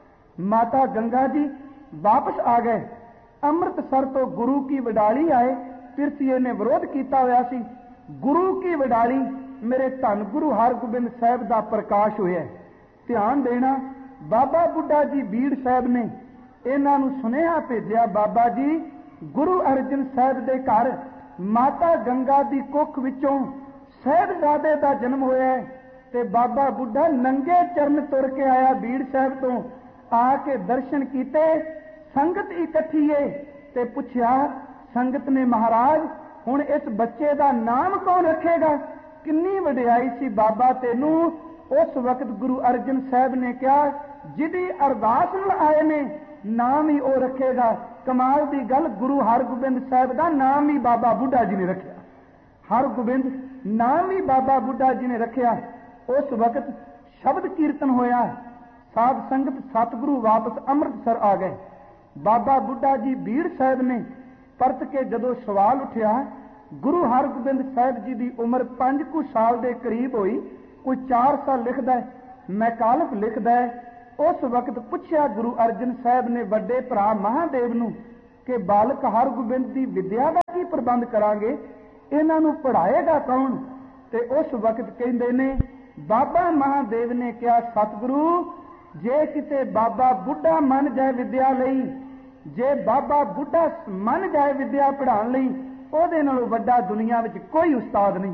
ਮਾਤਾ ਗੰਗਾ ਜੀ ਵਾਪਸ ਆ ਗਏ। ਅੰਮ੍ਰਿਤਸਰ ਤੋਂ ਗੁਰੂ ਕੀ ਵਡਾਲੀ ਆਏ। ਪਿਰਥੀਏ ਨੇ ਵਿਰੋਧ ਕੀਤਾ ਹੋਇਆ ਸੀ। ਗੁਰੂ ਕੀ ਵਡਾਲੀ ਮੇਰੇ ਧੰਨ ਗੁਰੂ ਹਰਗੋਬਿੰਦ ਸਾਹਿਬ ਦਾ ਪ੍ਰਕਾਸ਼ ਹੋਇਆ। ਧਿਆਨ ਦੇਣਾ, ਬਾਬਾ ਬੁੱਢਾ ਜੀ ਬੀੜ ਸਾਹਿਬ ਨੇ ਇਹਨਾਂ ਨੂੰ ਸੁਨੇਹਾ ਭੇਜਿਆ, ਬਾਬਾ ਜੀ ਗੁਰੂ ਅਰਜਨ ਸਾਹਿਬ ਦੇ ਘਰ ਮਾਤਾ ਗੰਗਾ ਦੀ ਕੁੱਖ ਵਿੱਚੋਂ ਸਾਹਿਬਜ਼ਾਦੇ ਦਾ ਜਨਮ ਹੋਇਆ ਤੇ ਬਾਬਾ ਬੁੱਢਾ ਨੰਗੇ ਚਰਨ ਤੁਰ ਕੇ ਆਇਆ ਬੀੜ ਸਾਹਿਬ ਤੋਂ। ਆ ਕੇ ਦਰਸ਼ਨ ਕੀਤੇ, ਸੰਗਤ ਇਕੱਠੀ ਏ ਤੇ ਪੁੱਛਿਆ ਸੰਗਤ ਨੇ ਮਹਾਰਾਜ ਹੁਣ ਇਸ ਬੱਚੇ ਦਾ ਨਾਮ ਕੌਣ ਰੱਖੇਗਾ? ਕਿੰਨੀ ਵਡਿਆਈ ਸੀ ਬਾਬਾ ਤੈਨੂੰ। ਉਸ ਵਕਤ ਗੁਰੂ ਅਰਜਨ ਸਾਹਿਬ ਨੇ ਕਿਹਾ ਜਿਹਦੀ ਅਰਦਾਸ ਨਾਲ ਆਏ ਨੇ ਨਾਮ ਹੀ ਉਹ ਰੱਖੇਗਾ। ਕਮਾਲ ਦੀ ਗੱਲ, ਗੁਰੂ ਹਰਗੋਬਿੰਦ ਸਾਹਿਬ ਦਾ ਨਾਮ ਹੀ ਬਾਬਾ ਬੁੱਢਾ ਜੀ ਨੇ ਰੱਖਿਆ। ਹਰਗੋਬਿੰਦ ਨਾਮ ਹੀ ਬਾਬਾ ਬੁੱਢਾ ਜੀ ਨੇ ਰੱਖਿਆ। ਉਸ ਵਕਤ ਸ਼ਬਦ ਕੀਰਤਨ ਹੋਇਆ। ਸਾਧ ਸੰਗਤ ਸਤਿਗੁਰੂ ਵਾਪਸ ਅੰਮ੍ਰਿਤਸਰ ਆ ਗਏ। ਬਾਬਾ ਬੁੱਢਾ ਜੀ ਬੀੜ ਸਾਹਿਬ ਨੇ ਪਰਤ ਕੇ ਜਦੋਂ ਸਵਾਲ ਉੱਠਿਆ, ਗੁਰੂ ਹਰਗੋਬਿੰਦ ਸਾਹਿਬ ਜੀ ਦੀ ਉਮਰ 5 ਕੁ ਸਾਲ ਦੇ ਕਰੀਬ ਹੋਈ, ਕੋਈ 4 ਸਾਲ ਲਿਖਦਾ, ਮੈਕਾਲਫ ਲਿਖਦਾ। ਉਸ ਵਕਤ ਪੁੱਛਿਆ ਗੁਰੂ ਅਰਜਨ ਸਾਹਿਬ ਨੇ ਵੱਡੇ ਭਰਾ ਮਹਾਦੇਵ ਨੂੰ ਕਿ ਬਾਲਕ ਹਰਗੋਬਿੰਦ ਦੀ ਵਿਦਿਆ ਦਾ ਕੀ ਪ੍ਰਬੰਧ ਕਰਾਂਗੇ, ਇਹਨਾਂ ਨੂੰ ਪੜ੍ਹਾਏਗਾ ਕੌਣ? ਤੇ ਉਸ ਵਕਤ ਕਹਿੰਦੇ ਨੇ ਬਾਬਾ ਮਹਾਦੇਵ ਨੇ ਕਿਹਾ ਸਤਿਗੁਰੂ ਜੇ ਕਿਤੇ ਬਾਬਾ ਬੁੱਢਾ ਮੰਨ ਜਾਏ ਵਿਦਿਆ ਲਈ, ਜੇ ਬਾਬਾ ਬੁੱਢਾ ਮੰਨ ਜਾਏ ਵਿਦਿਆ ਪੜ੍ਹਾਉਣ ਲਈ, ਉਹਦੇ ਨਾਲੋਂ ਵੱਡਾ ਦੁਨੀਆ ਵਿੱਚ ਕੋਈ ਉਸਤਾਦ ਨਹੀਂ।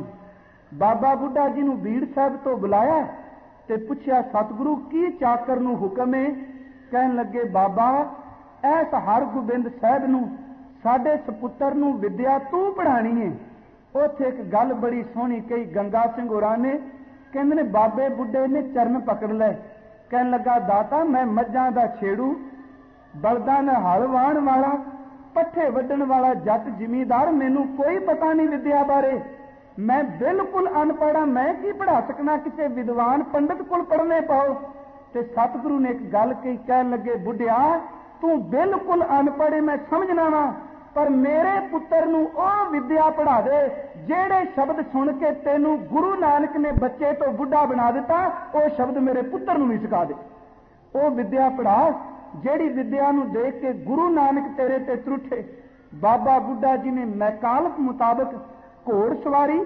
ਬਾਬਾ ਬੁੱਢਾ ਜੀ ਨੂੰ ਬੀੜ ਸਾਹਿਬ ਤੋਂ ਬੁਲਾਇਆ ਤੇ ਪੁੱਛਿਆ ਸਤਿਗੁਰੂ ਕੀ ਚਾਕਰ ਨੂੰ ਹੁਕਮ ਹੈ? ਕਹਿਣ ਲੱਗੇ ਬਾਬਾ ਐਸ ਹਰਗੋਬਿੰਦ ਸਾਹਿਬ ਨੂੰ ਸਾਡੇ ਸਪੁੱਤਰ ਨੂੰ ਵਿਦਿਆ ਤੂੰ ਪੜ੍ਹਾਣੀ ਹੈ। ਉੱਥੇ ਇੱਕ ਗੱਲ ਬੜੀ ਸੋਹਣੀ ਕਹੀ ਗੰਗਾ ਸਿੰਘ ਹੋਰਾਂ ਨੇ, ਕਹਿੰਦੇ ਨੇ ਬਾਬੇ ਬੁੱਢੇ ਨੇ ਚਰਨ ਪਕੜ ਲਏ, ਕਹਿਣ ਲੱਗਾ ਦਾਤਾ ਮੈਂ ਮੱਝਾਂ ਦਾ ਛੇੜੂ, ਬਲਦਾਂ ਨਾਲ ਹਲ ਵਾਹਣ ਵਾਲਾ, ਪੱਠੇ ਵੱਢਣ ਵਾਲਾ ਜੱਟ ਜ਼ਿਮੀਂਦਾਰ, ਮੈਨੂੰ ਕੋਈ ਪਤਾ ਨਹੀਂ ਵਿਦਿਆ ਬਾਰੇ, ਮੈਂ ਬਿਲਕੁਲ ਅਨਪੜ੍ਹ, ਮੈਂ ਕੀ ਪੜ੍ਹਾ ਸਕਣਾ, ਕਿਸੇ ਵਿਦਵਾਨ ਪੰਡਤ ਕੋਲ ਪੜ੍ਹਨੇ ਪਾਓ। ਤੇ ਸਤਿਗੁਰੂ ਨੇ ਇੱਕ ਗੱਲ ਕਹੀ, ਕਹਿਣ ਲੱਗੇ ਬੁੱਢਿਆ ਤੂੰ ਬਿਲਕੁਲ ਅਨਪੜ੍ਹ, ਮੈਂ ਸਮਝਣਾ ਵਾ, ਪਰ ਮੇਰੇ ਪੁੱਤਰ ਨੂੰ ਉਹ ਵਿਦਿਆ ਪੜ੍ਹਾ ਦੇ ਜਿਹੜੇ ਸ਼ਬਦ ਸੁਣ ਕੇ ਤੈਨੂੰ ਗੁਰੂ ਨਾਨਕ ਨੇ ਬੱਚੇ ਤੋਂ ਬੁੱਢਾ ਬਣਾ ਦਿੱਤਾ, ਉਹ ਸ਼ਬਦ ਮੇਰੇ ਪੁੱਤਰ ਨੂੰ ਵੀ ਸਿਖਾ ਦੇ। ਉਹ ਵਿਦਿਆ ਪੜ੍ਹਾ ਜਿਹੜੀ ਵਿਦਿਆ ਨੂੰ ਦੇਖ ਕੇ ਗੁਰੂ ਨਾਨਕ ਤੇਰੇ ਤੇ ਤਰੁੱਠੇ। ਬਾਬਾ ਬੁੱਢਾ ਜੀ ਨੇ ਮੈਕਾਲਪ ਮੁਤਾਬਕ ਘੋੜ ਸਵਾਰੀ,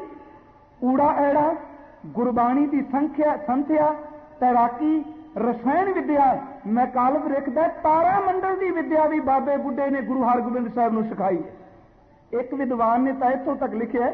ਊੜਾ ਐੜਾ, ਗੁਰਬਾਣੀ ਦੀ ਸੰਥਿਆ, ਤੈਰਾਕੀ, ਰਸਾਇਣ ਵਿਦਿਆ, ਮੈਕਾਲਪ ਲਿਖਦਾ ਤਾਰਾ ਮੰਡਲ ਦੀ ਵਿਦਿਆ ਵੀ ਬਾਬੇ ਬੁੱਢੇ ਨੇ ਗੁਰੂ ਹਰਗੋਬਿੰਦ ਸਾਹਿਬ ਨੂੰ ਸਿਖਾਈ। ਇੱਕ ਵਿਦਵਾਨ ਨੇ ਤਾਂ ਇੱਥੋਂ ਤੱਕ ਲਿਖਿਆ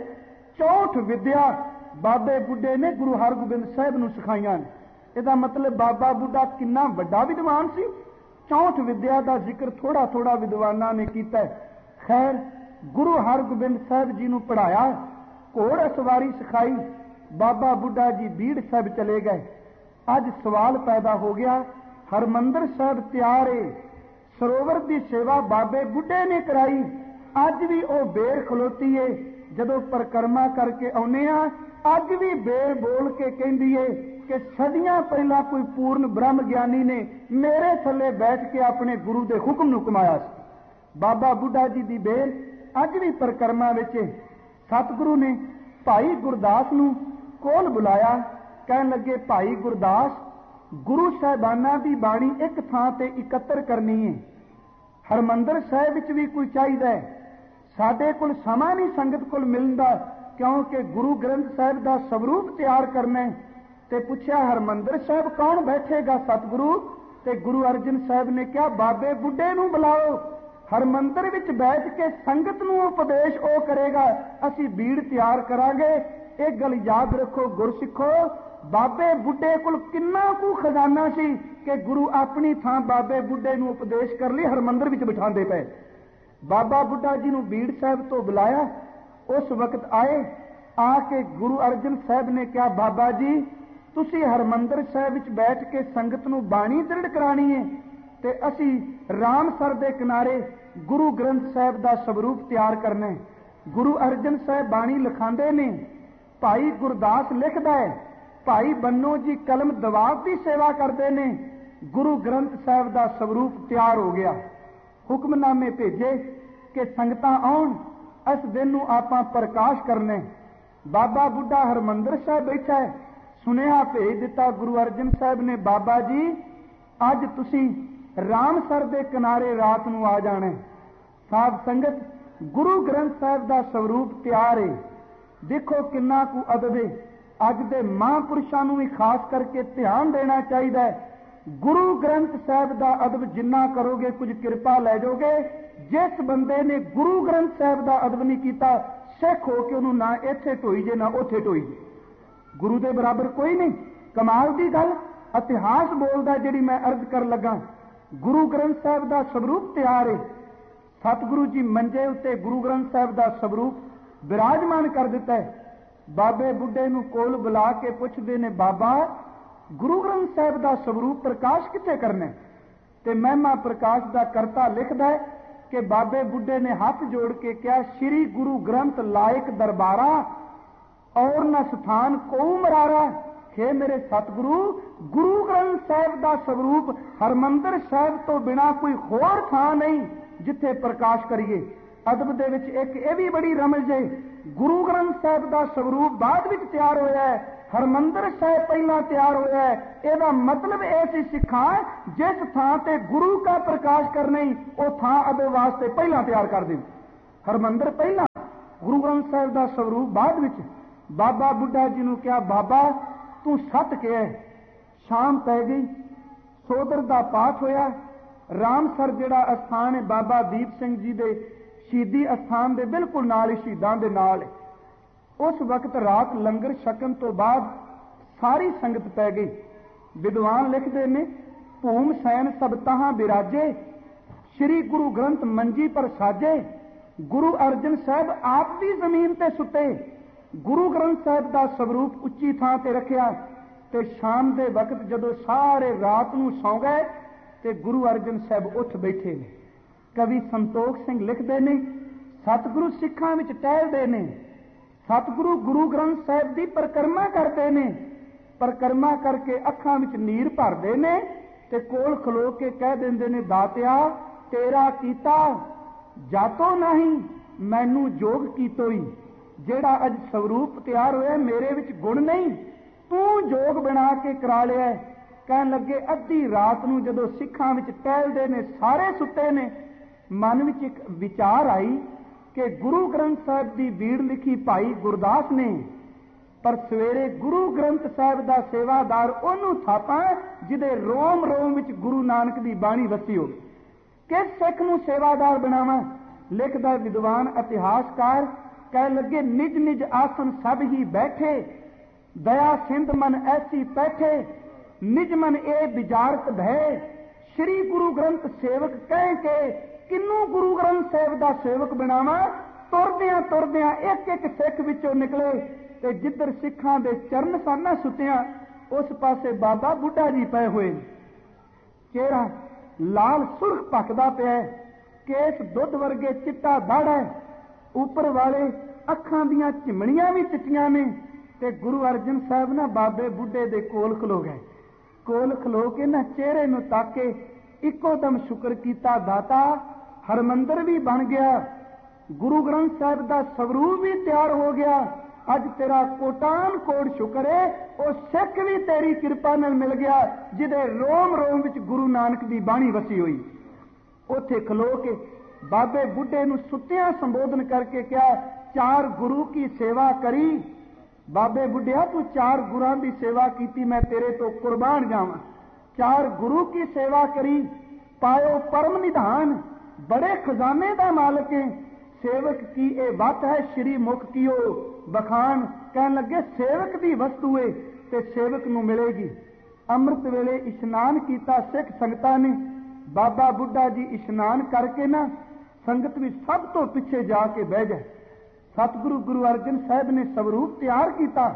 64 ਵਿਦਿਆ ਬਾਬੇ ਬੁੱਢੇ ਨੇ ਗੁਰੂ ਹਰਗੋਬਿੰਦ ਸਾਹਿਬ ਨੂੰ ਸਿਖਾਈਆਂ। ਇਹਦਾ ਮਤਲਬ ਬਾਬਾ ਬੁੱਢਾ ਕਿੰਨਾ ਵੱਡਾ ਵਿਦਵਾਨ ਸੀ। 64 ਵਿਦਿਆ ਦਾ ਜ਼ਿਕਰ ਥੋੜਾ ਥੋੜਾ ਵਿਦਵਾਨਾਂ ਨੇ ਕੀਤਾ। ਖੈਰ ਗੁਰੂ ਹਰਗੋਬਿੰਦ ਸਾਹਿਬ ਜੀ ਨੂੰ ਪੜ੍ਹਾਇਆ, ਘੋੜ ਸਵਾਰੀ ਸਿਖਾਈ, ਬਾਬਾ ਬੁੱਢਾ ਜੀ ਬੀੜ ਸਾਹਿਬ ਚਲੇ ਗਏ। ਅੱਜ ਸਵਾਲ ਪੈਦਾ ਹੋ ਗਿਆ, ਹਰਮੰਦਰ ਸਾਹਿਬ ਤਿਆਰ ਏ, ਸਰੋਵਰ ਦੀ ਸੇਵਾ ਬਾਬੇ ਬੁੱਢੇ ਨੇ ਕਰਾਈ, ਅੱਜ ਵੀ ਉਹ ਬੇਰ ਖਲੋਤੀ ਏ, ਜਦੋਂ ਪਰਿਕਰਮਾ ਕਰਕੇ ਆਉਨੇ ਆ ਅੱਜ ਵੀ ਬੇਰ ਬੋਲ ਕੇ ਕਹਿੰਦੀ ਏ ਕਿ ਸਦੀਆਂ ਪਹਿਲਾਂ ਕੋਈ ਪੂਰਨ ਬ੍ਰਹਮ ਗਿਆਨੀ ਨੇ ਮੇਰੇ ਥੱਲੇ ਬੈਠ ਕੇ ਆਪਣੇ ਗੁਰੂ ਦੇ ਹੁਕਮ ਨੂੰ ਕਮਾਇਆ ਸੀ। ਬਾਬਾ ਬੁੱਢਾ ਜੀ ਦੀ ਬੇਰ ਅੱਜ ਵੀ ਪਰਿਕਰਮਾ ਵਿੱਚ। ਸਤਿਗੁਰੂ ਨੇ ਭਾਈ ਗੁਰਦਾਸ ਨੂੰ ਕੋਲ ਬੁਲਾਇਆ, ਕਹਿਣ ਲੱਗੇ ਭਾਈ ਗੁਰਦਾਸ, ਗੁਰੂ ਸਾਹਿਬਾਨਾਂ ਦੀ ਬਾਣੀ ਇੱਕ ਥਾਂ ਤੇ ਇਕੱਤਰ ਕਰਨੀ ਹੈ, ਹਰਮੰਦਰ ਸਾਹਿਬ ਵਿੱਚ ਵੀ ਕੋਈ ਚਾਹੀਦਾ ਹੈ, ਸਾਡੇ ਕੋਲ ਸਮਾਂ ਨਹੀਂ ਸੰਗਤ ਕੋਲ ਮਿਲਦਾ, ਕਿਉਂਕਿ ਗੁਰੂ ਗ੍ਰੰਥ ਸਾਹਿਬ ਦਾ ਸਵਰੂਪ ਤਿਆਰ ਕਰਨਾ। ਤੇ ਪੁੱਛਿਆ ਹਰਮੰਦਰ ਸਾਹਿਬ ਕੌਣ ਬੈਠੇਗਾ ਸਤਿਗੁਰੂ? ਤੇ ਗੁਰੂ ਅਰਜਨ ਸਾਹਿਬ ਨੇ ਕਿਹਾ ਬਾਬੇ ਬੁੱਢੇ ਨੂੰ ਬੁਲਾਓ, ਹਰਮੰਦਰ ਵਿੱਚ ਬੈਠ ਕੇ ਸੰਗਤ ਨੂੰ ਉਪਦੇਸ਼ ਉਹ ਕਰੇਗਾ, ਅਸੀਂ ਬੀੜ ਤਿਆਰ ਕਰਾਂਗੇ। ਇਹ ਗੱਲ ਯਾਦ ਰੱਖੋ ਗੁਰਸਿੱਖੋ, ਬਾਬੇ ਬੁੱਢੇ ਕੋਲ ਕਿੰਨਾ ਕੁ ਖਜ਼ਾਨਾ ਸੀ ਕਿ ਗੁਰੂ ਆਪਣੀ ਥਾਂ ਬਾਬੇ ਬੁੱਢੇ ਨੂੰ ਉਪਦੇਸ਼ ਕਰ ਲਈ ਹਰਮੰਦਰ ਵਿੱਚ ਬਿਠਾਉਂਦੇ ਪਏ। ਬਾਬਾ ਬੁੱਢਾ ਜੀ ਨੂੰ ਬੀੜ ਸਾਹਿਬ ਤੋਂ ਬੁਲਾਇਆ, ਉਸ ਵਕਤ ਆਏ, ਆ ਕੇ ਗੁਰੂ ਅਰਜਨ ਸਾਹਿਬ ਨੇ ਕਿਹਾ ਬਾਬਾ ਜੀ ਤੁਸੀਂ ਹਰਮੰਦਰ ਸਾਹਿਬ ਵਿੱਚ ਬੈਠ ਕੇ ਸੰਗਤ ਨੂੰ ਬਾਣੀ ਦ੍ਰਿੜ ਕਰਾਣੀ ਹੈ ਤੇ ਅਸੀਂ ਰਾਮਸਰ ਦੇ ਕਿਨਾਰੇ ਗੁਰੂ ਗ੍ਰੰਥ ਸਾਹਿਬ ਦਾ ਸਵਰੂਪ ਤਿਆਰ ਕਰਨਾ ਹੈ। ਗੁਰੂ ਅਰਜਨ ਸਾਹਿਬ ਬਾਣੀ ਲਿਖਾਉਂਦੇ ਨੇ, ਭਾਈ ਗੁਰਦਾਸ ਲਿਖਦਾ ਹੈ, ਭਾਈ ਬੰਨੋ ਜੀ ਕਲਮ ਦਵਾਬ ਦੀ ਸੇਵਾ ਕਰਦੇ ਨੇ। ਗੁਰੂ ਗ੍ਰੰਥ ਸਾਹਿਬ ਦਾ ਸਵਰੂਪ ਤਿਆਰ ਹੋ ਗਿਆ। ਹੁਕਮਨਾਮੇ ਭੇਜੇ ਕਿ ਸੰਗਤਾਂ ਆਉਣ, ਇਸ ਦਿਨ ਨੂੰ ਆਪਾਂ ਪ੍ਰਕਾਸ਼ ਕਰਨੇ। ਬਾਬਾ ਬੁੱਢਾ ਹਰਮੰਦਰ ਸਾਹਿਬ ਬੈਠਾ ਹੈ, ਸੁਨੇਹਾ ਭੇਜ ਦਿੱਤਾ ਗੁਰੂ ਅਰਜਨ ਸਾਹਿਬ ਨੇ, ਬਾਬਾ ਜੀ ਅੱਜ ਤੁਸੀਂ ਰਾਮਸਰ ਦੇ ਕਿਨਾਰੇ ਰਾਤ ਨੂੰ ਆ ਜਾਣਾ। ਸਾਧ ਸੰਗਤ ਗੁਰੂ ਗ੍ਰੰਥ ਸਾਹਿਬ ਦਾ ਸਵਰੂਪ ਤਿਆਰ ਹੈ। ਦੇਖੋ ਕਿੰਨਾ ਕੁ ਅਦਬ ਹੈ। ਅੱਜ ਦੇ ਮਹਾਂਪੁਰਸ਼ਾਂ ਨੂੰ ਵੀ ਖਾਸ ਕਰਕੇ ਧਿਆਨ ਦੇਣਾ ਚਾਹੀਦਾ ਹੈ। ਗੁਰੂ ਗ੍ਰੰਥ ਸਾਹਿਬ ਦਾ ਅਦਬ ਜਿੰਨਾ ਕਰੋਗੇ ਕੁਝ ਕਿਰਪਾ ਲੈ ਜਾਓਗੇ। ਜਿਸ ਬੰਦੇ ਨੇ ਗੁਰੂ ਗ੍ਰੰਥ ਸਾਹਿਬ ਦਾ ਅਦਬ ਨਹੀਂ ਕੀਤਾ, ਸਿੱਖ ਹੋ ਕੇ ਉਹਨੂੰ ਨਾ ਇੱਥੇ ਢੋਈ ਜੇ ਨਾ ਉੱਥੇ ਢੋਈ ਜੇ। ਗੁਰੂ ਦੇ ਬਰਾਬਰ ਕੋਈ ਨਹੀਂ। ਕਮਾਲ ਦੀ ਗੱਲ ਇਤਿਹਾਸ ਬੋਲਦਾ ਜਿਹੜੀ ਮੈਂ ਅਰਜ਼ ਕਰਨ ਲੱਗਾ। ਗੁਰੂ ਗ੍ਰੰਥ ਸਾਹਿਬ ਦਾ ਸਵਰੂਪ ਤਿਆਰ ਹੈ। ਸਤਿਗੁਰੂ ਜੀ ਮੰਜੇ ਉੱਤੇ ਗੁਰੂ ਗ੍ਰੰਥ ਸਾਹਿਬ ਦਾ ਸਵਰੂਪ ਵਿਰਾਜਮਾਨ ਕਰ ਦਿੱਤਾ ਹੈ। ਬਾਬੇ ਬੁੱਢੇ ਨੂੰ ਕੋਲ ਬੁਲਾ ਕੇ ਪੁੱਛਦੇ ਨੇ, ਬਾਬਾ ਗੁਰੂ ਗ੍ਰੰਥ ਸਾਹਿਬ ਦਾ ਸਵਰੂਪ ਪ੍ਰਕਾਸ਼ ਕਿੱਥੇ ਕਰਨਾ? ਤੇ ਮਹਿਮਾ ਪ੍ਰਕਾਸ਼ ਦਾ ਕਰਤਾ ਲਿਖਦਾ ਹੈ ਕਿ ਬਾਬੇ ਬੁੱਢੇ ਨੇ ਹੱਥ ਜੋੜ ਕੇ ਕਿਹਾ, ਸ਼੍ਰੀ ਗੁਰੂ ਗ੍ਰੰਥ ਲਾਇਕ ਦਰਬਾਰਾ ਔਰ ਨ ਸਥਾਨ ਕੋ ਮਰਾਰਾ। हे ਮੇਰੇ ਸਤਿਗੁਰੂ, ਗੁਰੂ ਗ੍ਰੰਥ ਸਾਹਿਬ ਦਾ ਸਵਰੂਪ ਹਰਮੰਦਰ ਸਾਹਿਬ ਤੋਂ ਬਿਨਾ ਕੋਈ ਹੋਰ ਥਾਂ ਨਹੀਂ ਜਿੱਥੇ ਪ੍ਰਕਾਸ਼ ਕਰੀਏ। ਅਦਬ ਦੇ ਵਿੱਚ ਇੱਕ ਇਹ ਵੀ ਬੜੀ ਰਮਜ਼ ਹੈ, ਗੁਰੂ ਗ੍ਰੰਥ ਸਾਹਿਬ ਦਾ ਸਵਰੂਪ ਬਾਅਦ ਵਿੱਚ ਤਿਆਰ ਹੋਇਆ ਹੈ, ਹਰਮੰਦਰ ਸਾਹਿਬ ਪਹਿਲਾਂ ਤਿਆਰ ਹੋਇਆ ਹੈ। ਇਹਦਾ ਮਤਲਬ ਇਹ ਸੀ ਸਿੱਖਾਂ, ਜਿਸ ਥਾਂ ਤੇ ਗੁਰੂ ਦਾ ਪ੍ਰਕਾਸ਼ ਕਰਨਾ ਹੀ ਉਹ ਥਾਂ ਅਦਬ ਵਾਸਤੇ ਪਹਿਲਾਂ ਤਿਆਰ ਕਰ ਦੇ। ਹਰਮੰਦਰ ਪਹਿਲਾਂ, ਗੁਰੂ ਗ੍ਰੰਥ ਸਾਹਿਬ ਦਾ ਸਵਰੂਪ ਬਾਅਦ ਵਿੱਚ। ਬਾਬਾ ਬੁੱਢਾ ਜੀ ਨੂੰ ਕਿਹਾ, ਬਾਬਾ ਤੂੰ ਸੱਤ ਕਿਹਾ। ਸ਼ਾਮ ਪੈ ਗਈ, ਸੋਦਰ ਦਾ ਪਾਠ ਹੋਇਆ। ਰਾਮਸਰ ਜਿਹੜਾ ਅਸਥਾਨ ਹੈ ਬਾਬਾ ਦੀਪ ਸਿੰਘ ਜੀ ਦੇ ਸ਼ਹੀਦੀ ਅਸਥਾਨ ਦੇ ਬਿਲਕੁਲ ਨਾਲ ਹੀ, ਸ਼ਹੀਦਾਂ ਦੇ ਨਾਲ। ਉਸ ਵਕਤ ਰਾਤ ਲੰਗਰ ਛਕਣ ਤੋਂ ਬਾਅਦ ਸਾਰੀ ਸੰਗਤ ਪੈ ਗਈ। ਵਿਦਵਾਨ ਲਿਖਦੇ ਨੇ ਭੂਮ ਸੈਨ ਸਭ ਤਹਾਂ ਬਿਰਾਜੇ, श्री गुरु ग्रंथ मंजी पर साजे। गुरु अर्जन साहब आप भी जमीन ते सुते, गुरु ग्रंथ साहब का स्वरूप उच्ची थां ते रखिया। ते शाम के वक्त जदों सारे रात नूं सौ गए ते गुरु अर्जन साहब उठ बैठे ने। कवि संतोख सिंह लिखते ने, सतगुरु सिखां विच टहलदे ने, सतगुरु गुरु ग्रंथ साहब की परिक्रमा करते ने, परिक्रमा करके अखां विच नीर भरदे ने ते कोल खलो के कह दिंदे ने, दातिया तेरा कीता जातो नहीं मैनू जोग कीतोई। जेड़ा अज स्वरूप तैयार होया मेरे विच गुण नहीं, तू जोग बना के करा लिया। कहन लगे अद्धी रात नूं जदों सिखां विच टहलदे ने, सारे सुते ने, मन विच एक विचार आई कि गुरु ग्रंथ साहब की बीड़ लिखी भाई गुरदास ने, पर सवेरे गुरु ग्रंथ साहब का सेवादार उहनूं थापां जिहदे रोम रोम विच गुरु नानक की बाणी वसी होवे। किस सिख नूं सेवादार बनावा? लिखदा विद्वान इतिहासकार कह लगे, निज निज आसन सब ही बैठे, दया सिंध मन ऐसी पैठे, निज मन ए विचारत भय, श्री गुरु ग्रंथ सेवक कह के किनू गुरु ग्रंथ साहब का सेवक बनावा। तुरदियां तुरदियां एक एक सिख विचों निकले ते जिधर सिखां दे चरण साना सुतियां उस पासे बाबा बुढ़ा जी पए हुए, चेहरा लाल सुर्ख पकदा पिया, केस दुध वर्गे चिट्टा दाड़ा है, उपर वाले अखां दियां चिमणियां भी चिट्टियां ने। ते गुरु अर्जन साहब ना बाबे बुढ़े दे कोल खलो गए, कोल खलो के ना चेहरे नूं ताके इको दम शुक्र कीता, दाता हरमंदर भी बन गया, गुरु ग्रंथ साहब का स्वरूप भी तैयार हो गया, अज तेरा कोटान कोट शुक्र है, और सिख भी तेरी कृपा नाल मिल गया जिहदे रोम रोम विच गुरु नानक की बाणी वसी हुई। उत्थे खलो के बाबे बुढ़े नूं सुत्तियां संबोधन करके क्या, चार गुरु की सेवा करी। बाबे बुढ़िया तू चार गुरां की सेवा की, मैं तेरे तो कुर्बान जावां। चार गुरु की सेवा करी, पायो परम निधान, बड़े खजाने का मालिक है, सेवक की ए बात है श्री मुख की ओ बखान। कह लगे सेवक की वस्तु है ते सेवक नूं मिलेगी। अमृत वेले इशनान किया सिख संगतां ने, बाबा बुढ़ा जी इशनान करके ना संगत भी सब तो पिछे जाके बह जाए। सतगुरु गुरु अर्जन साहब ने स्वरूप तैयार किया।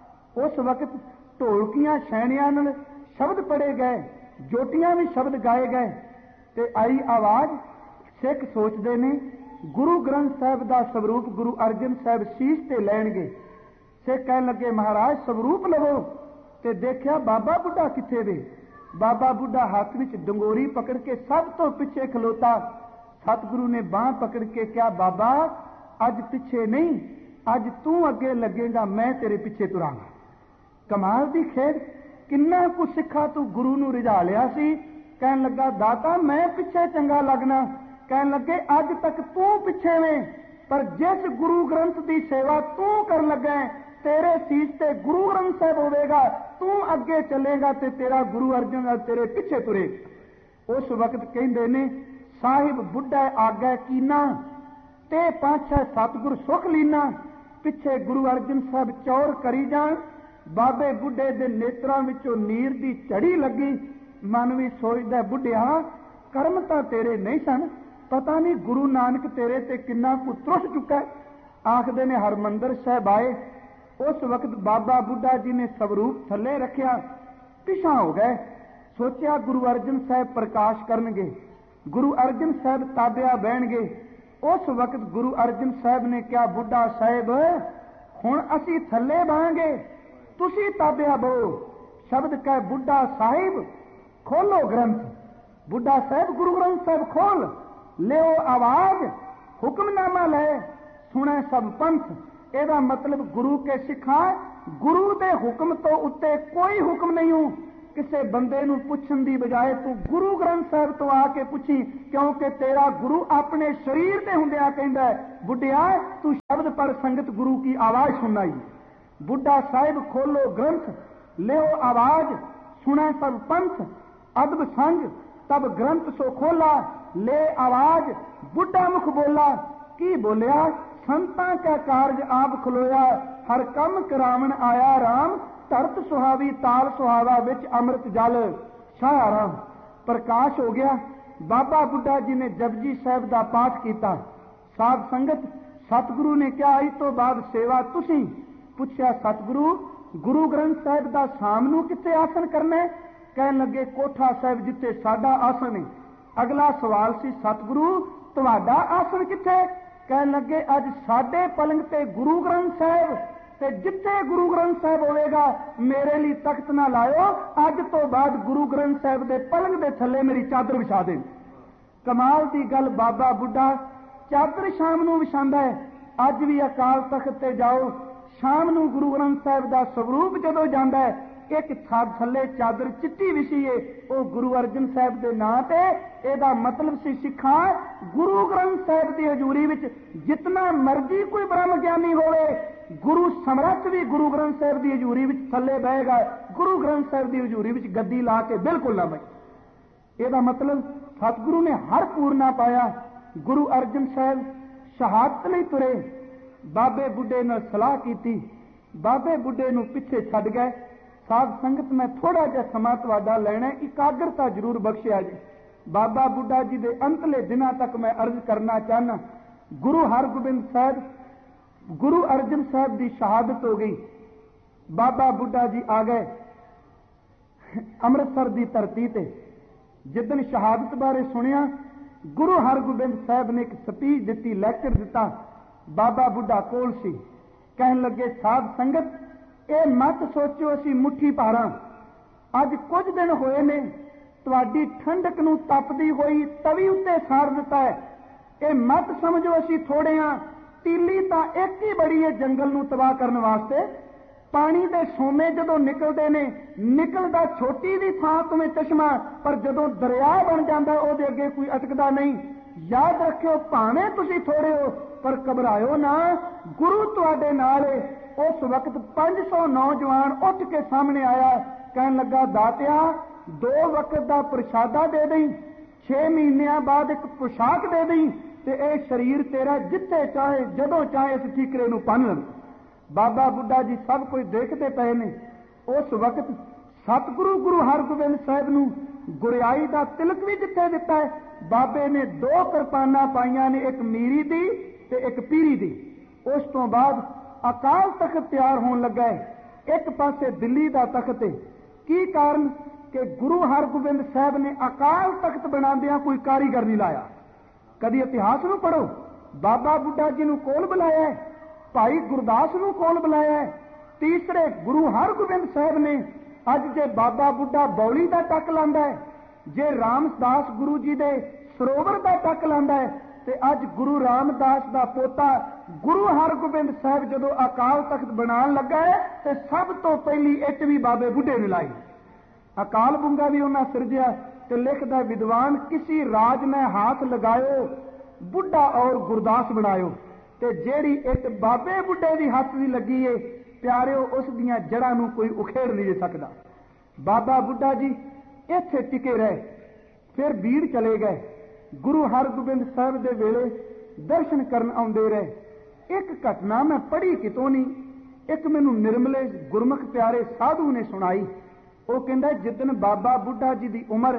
उस वक्त ढोलकियां छैणियां नाल शब्द पढ़े गए, जोटियां भी शब्द गाए गए ते आई आवाज। सिख सोचते ने गुरु ग्रंथ साहब का स्वरूप गुरु अर्जन साहब शीश ते लैणगे। सिख कह लगे महाराज स्वरूप लवो, ते देखिया बाबा बुढ़ा किथे वे। बाबा बुढ़ा हाथ विच डंगोरी पकड़ के सब तो पिछे खलोता। सतगुरु ने बांह पकड़ के क्या, बाबा अज पिछे नहीं, अज तू अगे लगेगा, मैं तेरे पिछे तुरांगा। कमाल दी खेड, किन्ना कुछ सिखा तू गुरु नूं रिझा लिया सी। कहन लगा दाता मैं पिछे चंगा लगना। कहन लगे अज तक तू पिछे में, पर जिस गुरु ग्रंथ की सेवा तू कर लगा तेरे सीस ते गुरु ग्रंथ साहब होवेगा, तू अगे चलेगा ते तेरा गुरु अर्जन तेरे पिछे तुरे। उस वक्त कहंदे ने साहिब बुढ़ा आगे कीना, ते पाछे सतगुर सुख लीना। पिछे गुरु अर्जन साहब चौर करी जान। बाबे बुढ़े दे नेत्रां विचों नीर दी झड़ी लगी। मन भी सोचदा बुढ़िया कर्म तां तेरे नहीं सन, पता नहीं गुरु नानक तेरे ते किन्ना कुछ त्रुस चुका है। आखदे ने हरमंदर साहब आए। उस वक्त बाबा बुढ़ा जी ने स्वरूप थले रखिया, पिछा हो गए। सोचा गुरु अर्जन साहब प्रकाश करनगे, गुरु अर्जन साहब ताबिया बहणगे। उस वक्त गुरु अर्जन साहब ने क्या, बुढ़ा साहब हुण असी थले बहांगे, तुसी ताबिया बहो। शब्द कह बुढ़ा साहिब खोलो ग्रंथ। बुढ़ा साहब गुरु ग्रंथ साहब खोल ले आवाज, हुक्मनामा ले सुने सब पंथ। एदा मतलब गुरु के सिखा, गुरु के हुक्म तो उत्ते कोई हुक्म नहीं हो। किसी बंदे नूं पुछण दी बजाए तू गुरु ग्रंथ साहब तो आके पुछी, क्योंकि तेरा गुरु अपने शरीर ते हुंदिया कहंदा है बुढ़िया तू शब्द पर संगत गुरु की आवाज सुनाई। बुढ़ा साहिब खोलो ग्रंथ, ले आवाज सुने सब पंथ। अदब संग तब ग्रंथ सो खोला, ले आवाज बुढ़ा मुख बोला। की बोलिया, संतां का कारज आप खलोया, हर कम करावण आया राम। धरत सुहावी ताल सुहावा विच अमृत जल छाया राम। प्रकाश हो गया। बाबा बुढ़ा जी ने जपजी साहब का पाठ किया। साध संगत सतगुरु ने क्या इस तो बाद सेवा तुसी? पूछया सतगुरु गुरु ग्रंथ साहब का शाम नूं कित्थे आसन करना है? कहन लगे कोठा साहब जिथे साडा आसन है। अगला सवाल सी सतगुरु तुहाडा आसन कित्थे? कहन लगे अज साडे पलंग ते गुरु ग्रंथ साहब ते जिथे गुरु ग्रंथ साहब होएगा मेरे लिए तख्त ना लायो, अज तो बाद गुरु ग्रंथ साहब दे पलंग दे थले मेरी चादर विछा दे। कमाल दी गल, बाबा बुढ़ा चादर शाम नूं विछांदा है। अज भी अकाल तख्त ते जाओ, शाम नूं गुरु ग्रंथ साहब दा स्वरूप जदों जांदा है, एक थल्ले चादर चिट्टी विछी है, वो गुरु अर्जन साहब के नां ते। एदा मतलब सी सिखा गुरु ग्रंथ साहब की हजूरी विच जितना मर्जी कोई ब्रह्म ज्ञानी होवे, गुरु समरथ भी गुरु ग्रंथ साहब की हजूरी विच थल्ले बहेगा, गुरु ग्रंथ साहब की हजूरी विच गद्दी ला के बिल्कुल ना बहे। एदा मतलब सतगुरु ने हर पूरना पाया। गुरु अर्जन साहब शहादत लई तुरे। बाबे बुढ़े नाल सलाह की, बाबे बुढ़े नूं पिछे छड्ड गए। साध संगत मैं थोड़ा जिहा समा तुहाडा लैणा, इकाग्रता जरूर बख्शिया जी। बाबा बुढ़ा जी के अंतले दिनों तक मैं अर्ज करना चाहना, गुरु हरगोबिंद साहब गुरु अर्जन साहब की शहादत हो गई। बाबा बुढ़ा जी आ गए अमृतसर की धरती ते। जिदन शहादत बारे सुनिया, गुरु हरगोबिंद साहब ने एक स्पीच दी, लैक्चर दिता। बाबा बुढ़ा कोल सी। कहन लगे साध संगत ये मत सोचो असी मुट्ठी भारा, अज कुछ दिन होए ने तुहाडी ठंडक नूं तपदी होई तवी उत्ते साड़ दिता है। ये मत समझो असी थोड़े हाँ, तीली तां एक ही बड़ी है जंगल नूं तबाह करने वास्ते। पानी दे सोमे जदों निकलदे ने, निकलदा छोटी दी थां तो में चश्मा, पर जदों दरिया बन जांदा उहदे अगे कोई अटकदा नहीं। याद रखियो भावें तुसीं थोड़े हो पर घबराओ ना, गुरु तुहाडे नाल है। उस वक्त 500 नौजवान उठ के सामने आया, कहन लगा दातिया 2 वक्त का प्रशादा दे दई, 6 महीनों बाद एक पोशाक दे दई, ते ए शरीर तेरा जिथे चाहे जदों चाहे इस ठीकरे नूं पन लवे। बाबा बुढ़ा जी सब कुछ देखते पे ने। उस वक्त सतगुरु गुरु हरगोबिंद साहब नूं गुरियाई का तिलक भी जिथे दिता है। बाबे ने 2 किरपाना पाइया ने, एक मीरी दी ते एक पीरी दी। उस तो बाद अकाल तख्त तैयार होने लगा है। एक पासे दिल्ली का तख्त है। की कारण कि गुरु हरगोबिंद साहब ने अकाल तख्त बनांदियां कोई कारीगर नहीं लाया। कदी इतिहास नूं पढ़ो, बाबा बुढ़ा जी नूं कोल बुलाया है, भाई गुरदास नूं कोल बुलाया है। तीसरे गुरु हरगोबिंद साहब ने अज जे बाबा बुढ़ा बौली का टक लांदा है, जे रामदास गुरु जी दे सरोवर का टक लांदा है, ते अज गुरु रामदास का पोता गुरु हरगोबिंद साहब जदों अकाल तख्त बनान लगा है, ते सब तो पहली इट भी बाबे बुढ़े ने लाई। अकाल बुंगा भी उन्हें सिरजिया ते लिखदा विद्वान किसी राज में हाथ लगायो, बुढ़ा और गुरदास बनायो। ते जेड़ी इट बाबे बुढ़े दी हाथ दी लगी है प्यारिओ, उस दियां जड़ां नूं कोई उखेड़ नहीं सकदा। बाबा बुढ़ा जी इत्थे टिके रहे, फिर बीड़ चले गए। गुरु हरगोबिंद साहब दे वेले दर्शन करन आउंदे रहे। एक घटना मैं पढ़ी कितों नहीं, एक मैनू निर्मले गुरमुख प्यारे साधु ने सुनाई। वो कहंदा जिदन बाबा बुढ़ा जी की उम्र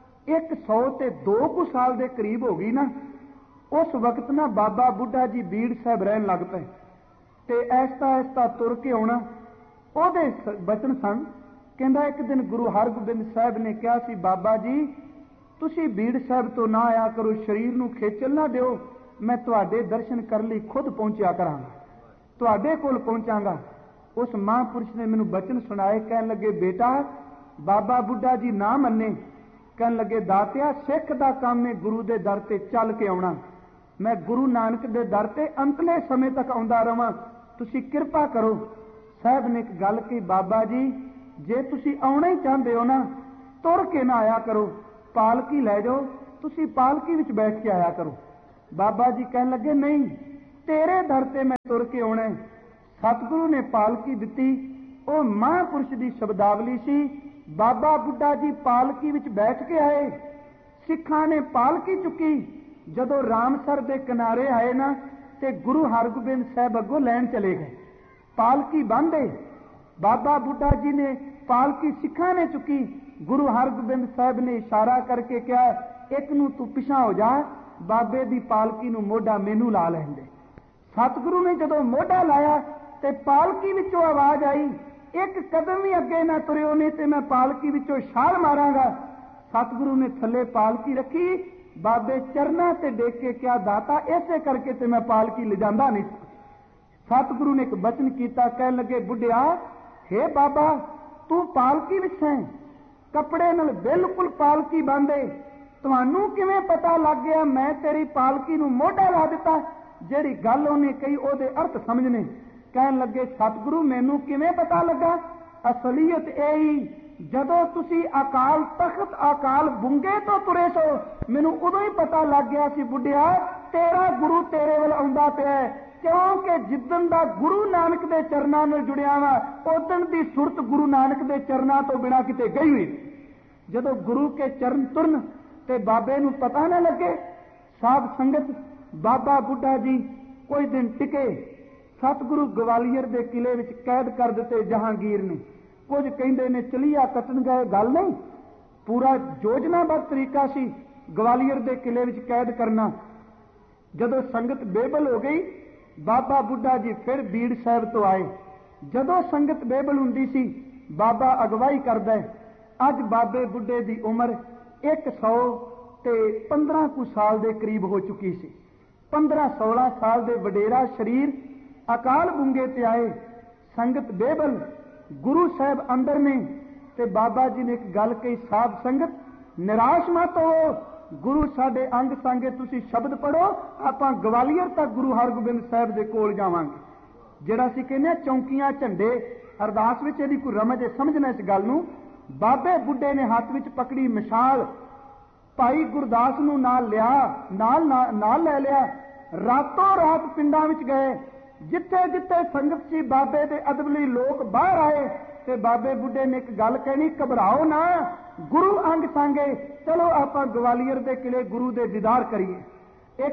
102 साल के करीब हो गई ना, उस वक्त ना बाबा बुढ़ा जी बीड़ साहब रहन लग पे, ते ऐसा ऐसा तुर के आना। ओदे बचन सन, कहंदा एक दिन गुरु हरगोबिंद साहब ने कहा सी, बाबा जी तुसी बीड़ साहब तो ना आया करो, शरीर नूं खेचल ना दिओ, मैं तुहाडे दर्शन करने लई खुद पहुंचा करांगा, तुहाडे कोल पहुंचांगा। उस महापुरुष ने मैनू बचन सुनाए, कहन लगे बेटा बाबा बुढ़ा जी ना मन्ने, कहन लगे दातिया सिख दा काम है गुरु दे दर ते चल के आउणा, मैं गुरु नानक दे दर ते अंतले समय तक आउंदा रवां, तुसी किरपा करो। साहब ने एक गल कही, बाबा जी जे तुसी आउणा ही चाहते हो ना, तुर के ना आया करो, पालकी लै जाओ, तुसी पालकी विच बैठ के आया करो। बाबा जी कहन लगे नहीं, तेरे दर ते मैं तुर के आउणा है। सतगुरु ने पालकी दिती, वो महापुरुष की शब्दावली सी। बाबा बुढ़ा जी पालकी विच बैठ के आए, सिखां ने पालकी चुकी। जदों रामसर के किनारे आए ना, ते गुरु हरगोबिंद साहब अगों लैन चले गए। पालकी बांधे, बाबा बुढ़ा जी ने पालकी सिखा ने चुकी। गुरु हरगोबिंद साहब ने इशारा करके कहा, एक नू तू पिछा हो जा, बाबे दी पालकी नू मोढ़ा मैनू ला लैंदे। सतगुरु ने जदों मोढ़ा लाया ते पालकी विचों आवाज आई, एक कदम भी अगे ना तुरियो ने ते मैं पालकी विचों छाल मारांगा। सतगुरु ने थले पालकी रखी, बाबे चरना ते डेक के क्या दाता ऐसे करके ते मैं पालकी ले जांदा नहीं। सतगुरु ने एक बचन किया, कह लगे, बुढ़िया हे बाबा तू पालकी विच है, कपड़े नाल बिल्कुल पालकी बांधे, तुहानू किवें पता लग गया मैं तेरी पालकी नू मोढ़ा ला दिता? जिहड़ी गल उहने कही ओहदे अर्थ समझने। कहन लगे, सतगुरु मैनू किवें पता लगा? असलीयत यही, जदों तुसी अकाल तख्त अकाल बुंगे तो तुरे सो, मैनू उदों ही पता लग गया सी बुढ़िया तेरा गुरु तेरे वल आउंदा पिया। क्योंकि जिद्दन दा गुरु नानक दे चरनां नाल जुड़िया वा, उदन दी सुरत गुरु नानक दे चरनां तो बिना किते गई हुई। जदों गुरु के चरण तुरन ते बाबे नू पता ना लगे। साध संगत बाबा बुढ़ा जी कोई दिन टिके। सतगुरु ग्वालियर दे किले विच कैद कर दिते जहांगीर ने। कुछ कहंदे ने चलिया कटन गए, गल नहीं, पूरा योजनाबद्ध तरीका सी ग्वालियर दे किले विच कैद करना। जदों संगत बेबल हो गई, बाबा बुढ़ा जी फिर बीड़ साहब तो आए। जदों संगत बेबल हुंदी सी, बाबा अगवाई करदा है। अज बाबे बुढ़े दी उम्र 115 कुछ साल दे करीब हो चुकी सी। 15-16 साल दे वडेरा शरीर अकाल बुंगे ते आए। संगत बेबल, गुरु साहब अंदर ने ते बाबा जी ने एक गल कही, साध संगत निराश मत हो, गुरु साडे अंग संगे, तुसी शब्द पढ़ो, आपां ग्वालियर तक गुरु हरगोबिंद साहब दे कोल जावांगे। जिहड़ा सी कहने चौंकियां झंडे, अरदास विच इहदी कोई रमज है, समझना इस गल नूं। बाबे बुढ़े ने हाथ विच पकड़ी मशाल, भाई गुरदास नूं नाल लिया, नाल लै लिया। रातों रात पिंडां विच गए, जिथे जिथे संगत सी बाबे दे अदब लई लोक बाहर आए ते बाबे बुढ़े ने एक गल कहनी, घबराओ ना, गुरु अंग सांगे, चलो आपां ग्वालियर दे किले गुरु दे दीदार करिए।